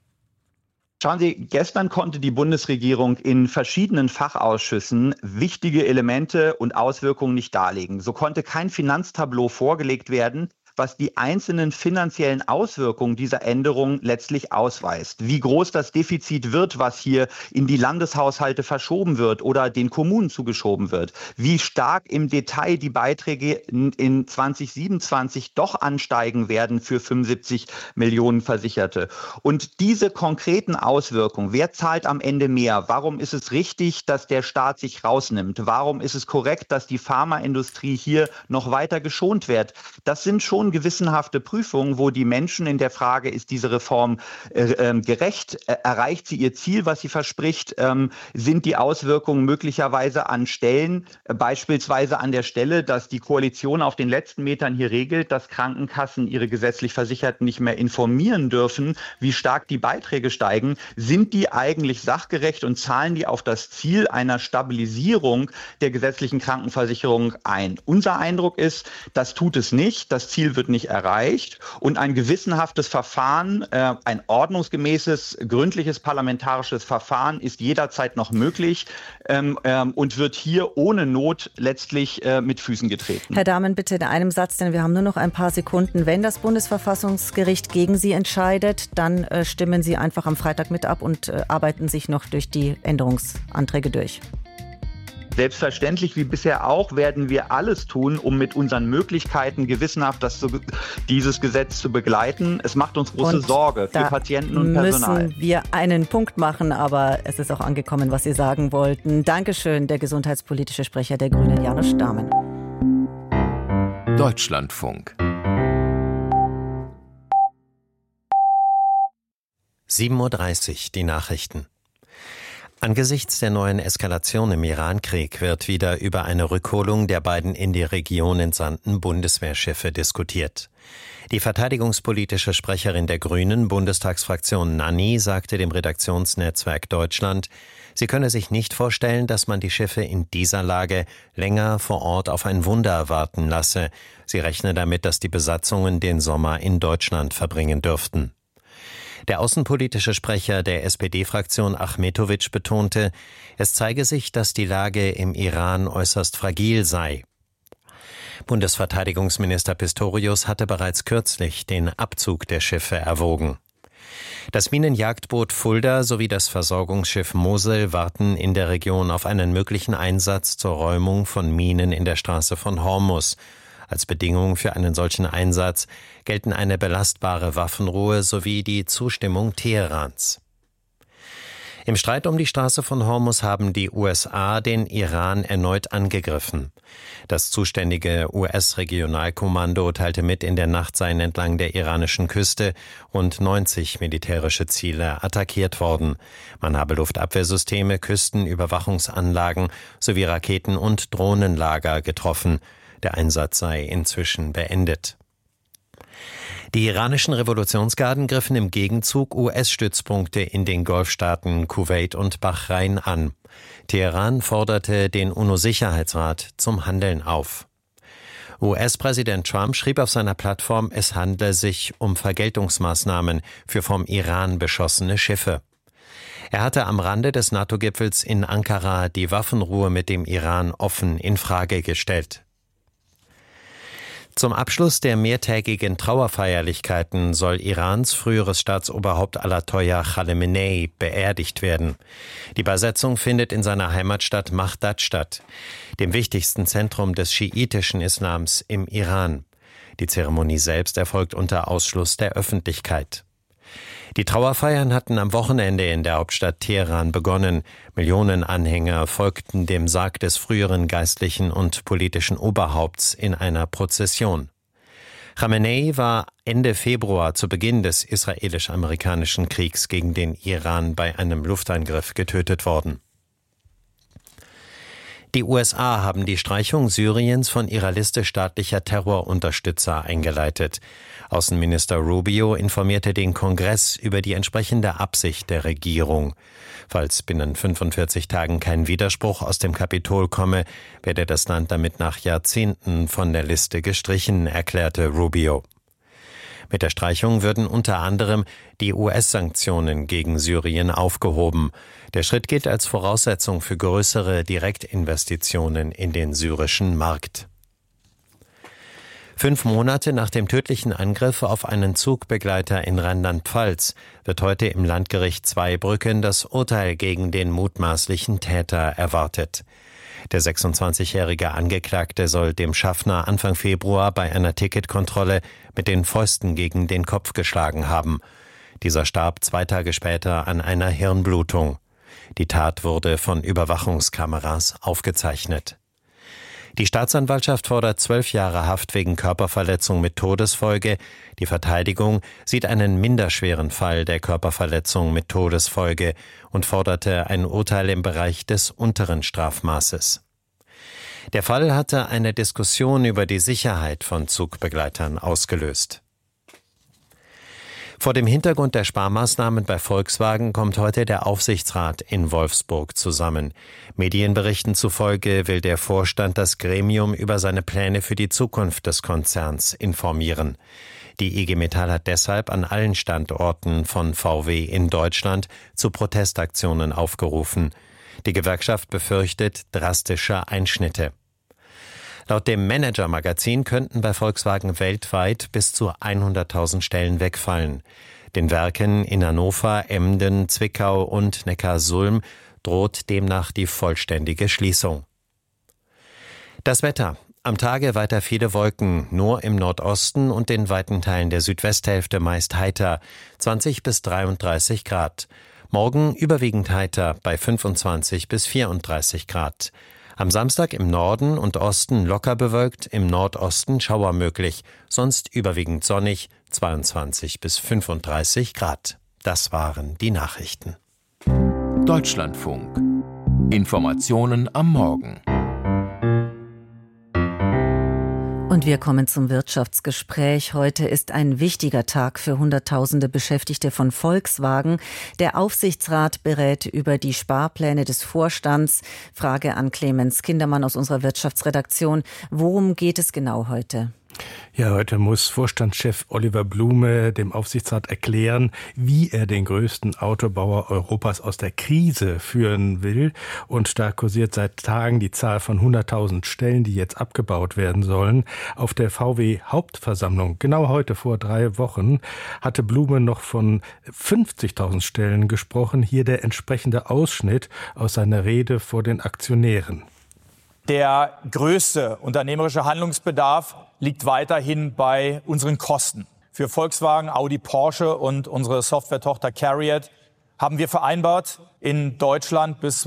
Schauen Sie, gestern konnte die Bundesregierung in verschiedenen Fachausschüssen wichtige Elemente und Auswirkungen nicht darlegen. So konnte kein Finanztableau vorgelegt werden, was die einzelnen finanziellen Auswirkungen dieser Änderung letztlich ausweist. Wie groß das Defizit wird, was hier in die Landeshaushalte verschoben wird oder den Kommunen zugeschoben wird. Wie stark im Detail die Beiträge in 2027 doch ansteigen werden für 75 Millionen Versicherte. Und diese konkreten Auswirkungen, wer zahlt am Ende mehr? Warum ist es richtig, dass der Staat sich rausnimmt? Warum ist es korrekt, dass die Pharmaindustrie hier noch weiter geschont wird? Das sind schon gewissenhafte Prüfungen, wo die Menschen in der Frage, ist diese Reform gerecht, erreicht sie ihr Ziel, was sie verspricht, sind die Auswirkungen möglicherweise an Stellen, beispielsweise an der Stelle, dass die Koalition auf den letzten Metern hier regelt, dass Krankenkassen ihre gesetzlich Versicherten nicht mehr informieren dürfen, wie stark die Beiträge steigen, sind die eigentlich sachgerecht und zahlen die auf das Ziel einer Stabilisierung der gesetzlichen Krankenversicherung ein? Unser Eindruck ist, das tut es nicht, das Ziel wird nicht erreicht und ein gewissenhaftes Verfahren, ein ordnungsgemäßes, gründliches parlamentarisches Verfahren ist jederzeit noch möglich und wird hier ohne Not letztlich mit Füßen getreten. Herr Dahmen, bitte in einem Satz, denn wir haben nur noch ein paar Sekunden. Wenn das Bundesverfassungsgericht gegen Sie entscheidet, dann stimmen Sie einfach am Freitag mit ab und arbeiten sich noch durch die Änderungsanträge durch. Selbstverständlich, wie bisher auch, werden wir alles tun, um mit unseren Möglichkeiten gewissenhaft dieses Gesetz zu begleiten. Es macht uns große Sorge für Patienten und Personal. Müssen wir einen Punkt machen, aber es ist auch angekommen, was Sie sagen wollten. Dankeschön, der gesundheitspolitische Sprecher der Grünen, Janusz Dahmen. Deutschlandfunk. 7:30 Uhr, die Nachrichten. Angesichts der neuen Eskalation im Irankrieg wird wieder über eine Rückholung der beiden in die Region entsandten Bundeswehrschiffe diskutiert. Die verteidigungspolitische Sprecherin der Grünen, Bundestagsfraktion Nanni, sagte dem Redaktionsnetzwerk Deutschland, sie könne sich nicht vorstellen, dass man die Schiffe in dieser Lage länger vor Ort auf ein Wunder warten lasse. Sie rechne damit, dass die Besatzungen den Sommer in Deutschland verbringen dürften. Der außenpolitische Sprecher der SPD-Fraktion Achmetovic betonte, es zeige sich, dass die Lage im Iran äußerst fragil sei. Bundesverteidigungsminister Pistorius hatte bereits kürzlich den Abzug der Schiffe erwogen. Das Minenjagdboot Fulda sowie das Versorgungsschiff Mosel warten in der Region auf einen möglichen Einsatz zur Räumung von Minen in der Straße von Hormuz. Als Bedingung für einen solchen Einsatz gelten eine belastbare Waffenruhe sowie die Zustimmung Teherans. Im Streit um die Straße von Hormuz haben die USA den Iran erneut angegriffen. Das zuständige US-Regionalkommando teilte mit, in der Nacht seien entlang der iranischen Küste rund 90 militärische Ziele attackiert worden. Man habe Luftabwehrsysteme, Küstenüberwachungsanlagen sowie Raketen- und Drohnenlager getroffen. Der Einsatz sei inzwischen beendet. Die iranischen Revolutionsgarden griffen im Gegenzug US-Stützpunkte in den Golfstaaten Kuwait und Bahrain an. Teheran forderte den UNO-Sicherheitsrat zum Handeln auf. US-Präsident Trump schrieb auf seiner Plattform, es handle sich um Vergeltungsmaßnahmen für vom Iran beschossene Schiffe. Er hatte am Rande des NATO-Gipfels in Ankara die Waffenruhe mit dem Iran offen in Frage gestellt. Zum Abschluss der mehrtägigen Trauerfeierlichkeiten soll Irans früheres Staatsoberhaupt Ayatollah Khamenei beerdigt werden. Die Beisetzung findet in seiner Heimatstadt Bagdad statt, dem wichtigsten Zentrum des schiitischen Islams im Iran. Die Zeremonie selbst erfolgt unter Ausschluss der Öffentlichkeit. Die Trauerfeiern hatten am Wochenende in der Hauptstadt Teheran begonnen. Millionen Anhänger folgten dem Sarg des früheren geistlichen und politischen Oberhaupts in einer Prozession. Khamenei war Ende Februar zu Beginn des israelisch-amerikanischen Kriegs gegen den Iran bei einem Luftangriff getötet worden. Die USA haben die Streichung Syriens von ihrer Liste staatlicher Terrorunterstützer eingeleitet. Außenminister Rubio informierte den Kongress über die entsprechende Absicht der Regierung. Falls binnen 45 Tagen kein Widerspruch aus dem Kapitol komme, werde das Land damit nach Jahrzehnten von der Liste gestrichen, erklärte Rubio. Mit der Streichung würden unter anderem die US-Sanktionen gegen Syrien aufgehoben. Der Schritt gilt als Voraussetzung für größere Direktinvestitionen in den syrischen Markt. 5 Monate nach dem tödlichen Angriff auf einen Zugbegleiter in Rheinland-Pfalz wird heute im Landgericht Zweibrücken das Urteil gegen den mutmaßlichen Täter erwartet. Der 26-jährige Angeklagte soll dem Schaffner Anfang Februar bei einer Ticketkontrolle mit den Fäusten gegen den Kopf geschlagen haben. Dieser starb 2 Tage später an einer Hirnblutung. Die Tat wurde von Überwachungskameras aufgezeichnet. Die Staatsanwaltschaft fordert 12 Jahre Haft wegen Körperverletzung mit Todesfolge. Die Verteidigung sieht einen minderschweren Fall der Körperverletzung mit Todesfolge und forderte ein Urteil im Bereich des unteren Strafmaßes. Der Fall hatte eine Diskussion über die Sicherheit von Zugbegleitern ausgelöst. Vor dem Hintergrund der Sparmaßnahmen bei Volkswagen kommt heute der Aufsichtsrat in Wolfsburg zusammen. Medienberichten zufolge will der Vorstand das Gremium über seine Pläne für die Zukunft des Konzerns informieren. Die IG Metall hat deshalb an allen Standorten von VW in Deutschland zu Protestaktionen aufgerufen. Die Gewerkschaft befürchtet drastische Einschnitte. Laut dem Manager-Magazin könnten bei Volkswagen weltweit bis zu 100.000 Stellen wegfallen. Den Werken in Hannover, Emden, Zwickau und Neckarsulm droht demnach die vollständige Schließung. Das Wetter. Am Tage weiter viele Wolken, nur im Nordosten und in weiten Teilen der Südwesthälfte meist heiter, 20 bis 33 Grad. Morgen überwiegend heiter bei 25 bis 34 Grad. Am Samstag im Norden und Osten locker bewölkt, im Nordosten Schauer möglich, sonst überwiegend sonnig, 22 bis 35 Grad. Das waren die Nachrichten. Deutschlandfunk. Informationen am Morgen. Und wir kommen zum Wirtschaftsgespräch. Heute ist ein wichtiger Tag für Hunderttausende Beschäftigte von Volkswagen. Der Aufsichtsrat berät über die Sparpläne des Vorstands. Frage an Clemens Kindermann aus unserer Wirtschaftsredaktion. Worum geht es genau heute? Ja, heute muss Vorstandschef Oliver Blume dem Aufsichtsrat erklären, wie er den größten Autobauer Europas aus der Krise führen will. Und da kursiert seit Tagen die Zahl von 100.000 Stellen, die jetzt abgebaut werden sollen. Auf der VW-Hauptversammlung, genau heute vor 3 Wochen, hatte Blume noch von 50.000 Stellen gesprochen. Hier der entsprechende Ausschnitt aus seiner Rede vor den Aktionären. Der größte unternehmerische Handlungsbedarf liegt weiterhin bei unseren Kosten. Für Volkswagen, Audi, Porsche und unsere Software-Tochter CARIAD haben wir vereinbart, in Deutschland bis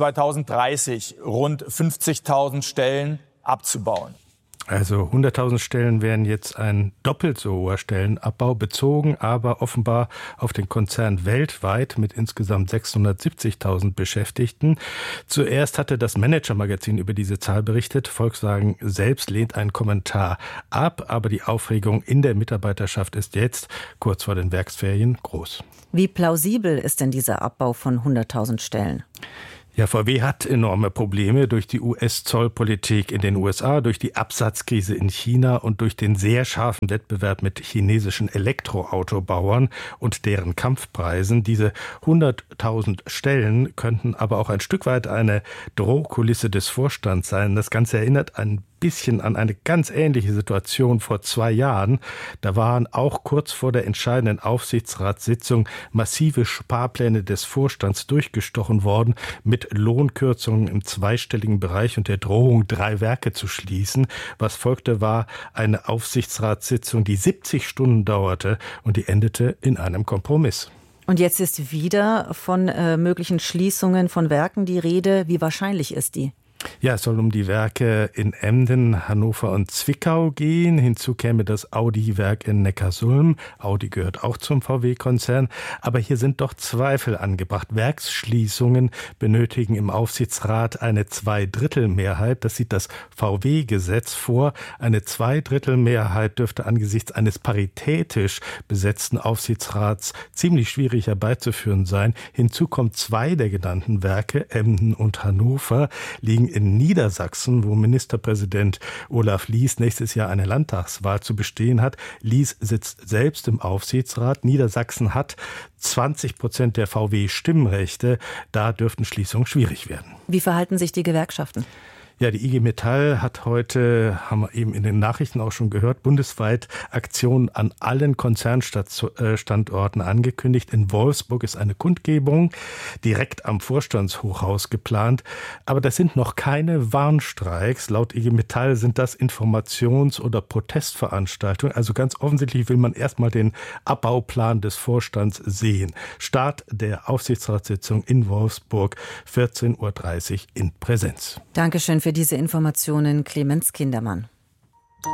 2030 rund 50.000 Stellen abzubauen. Also 100.000 Stellen wären jetzt ein doppelt so hoher Stellenabbau, bezogen aber offenbar auf den Konzern weltweit mit insgesamt 670.000 Beschäftigten. Zuerst hatte das Manager-Magazin über diese Zahl berichtet. Volkswagen selbst lehnt einen Kommentar ab, aber die Aufregung in der Mitarbeiterschaft ist jetzt, kurz vor den Werksferien, groß. Wie plausibel ist denn dieser Abbau von 100.000 Stellen? Ja, VW hat enorme Probleme durch die US-Zollpolitik in den USA, durch die Absatzkrise in China und durch den sehr scharfen Wettbewerb mit chinesischen Elektroautobauern und deren Kampfpreisen. Diese 100.000 Stellen könnten aber auch ein Stück weit eine Drohkulisse des Vorstands sein. Das Ganze erinnert ein bisschen an eine ganz ähnliche Situation vor 2 Jahren. Da waren auch kurz vor der entscheidenden Aufsichtsratssitzung massive Sparpläne des Vorstands durchgestochen worden, mit Lohnkürzungen im zweistelligen Bereich und der Drohung, 3 Werke zu schließen. Was folgte, war eine Aufsichtsratssitzung, die 70 Stunden dauerte und die endete in einem Kompromiss. Und jetzt ist wieder von möglichen Schließungen von Werken die Rede. Wie wahrscheinlich ist die? Ja, es soll um die Werke in Emden, Hannover und Zwickau gehen. Hinzu käme das Audi-Werk in Neckarsulm. Audi gehört auch zum VW-Konzern. Aber hier sind doch Zweifel angebracht. Werksschließungen benötigen im Aufsichtsrat eine 2/3-Mehrheit. Das sieht das VW-Gesetz vor. Eine 2/3-Mehrheit dürfte angesichts eines paritätisch besetzten Aufsichtsrats ziemlich schwierig herbeizuführen sein. Hinzu kommt 2 der genannten Werke, Emden und Hannover, liegen in Niedersachsen, wo Ministerpräsident Olaf Lies nächstes Jahr eine Landtagswahl zu bestehen hat. Lies sitzt selbst im Aufsichtsrat. Niedersachsen hat 20% der VW-Stimmrechte. Da dürften Schließungen schwierig werden. Wie verhalten sich die Gewerkschaften? Ja, die IG Metall hat heute, haben wir eben in den Nachrichten auch schon gehört, bundesweit Aktionen an allen Konzernstandorten angekündigt. In Wolfsburg ist eine Kundgebung direkt am Vorstandshochhaus geplant. Aber das sind noch keine Warnstreiks. Laut IG Metall sind das Informations- oder Protestveranstaltungen. Also ganz offensichtlich will man erstmal den Abbauplan des Vorstands sehen. Start der Aufsichtsratssitzung in Wolfsburg, 14:30 Uhr in Präsenz. Dankeschön für diese Informationen, Clemens Kindermann.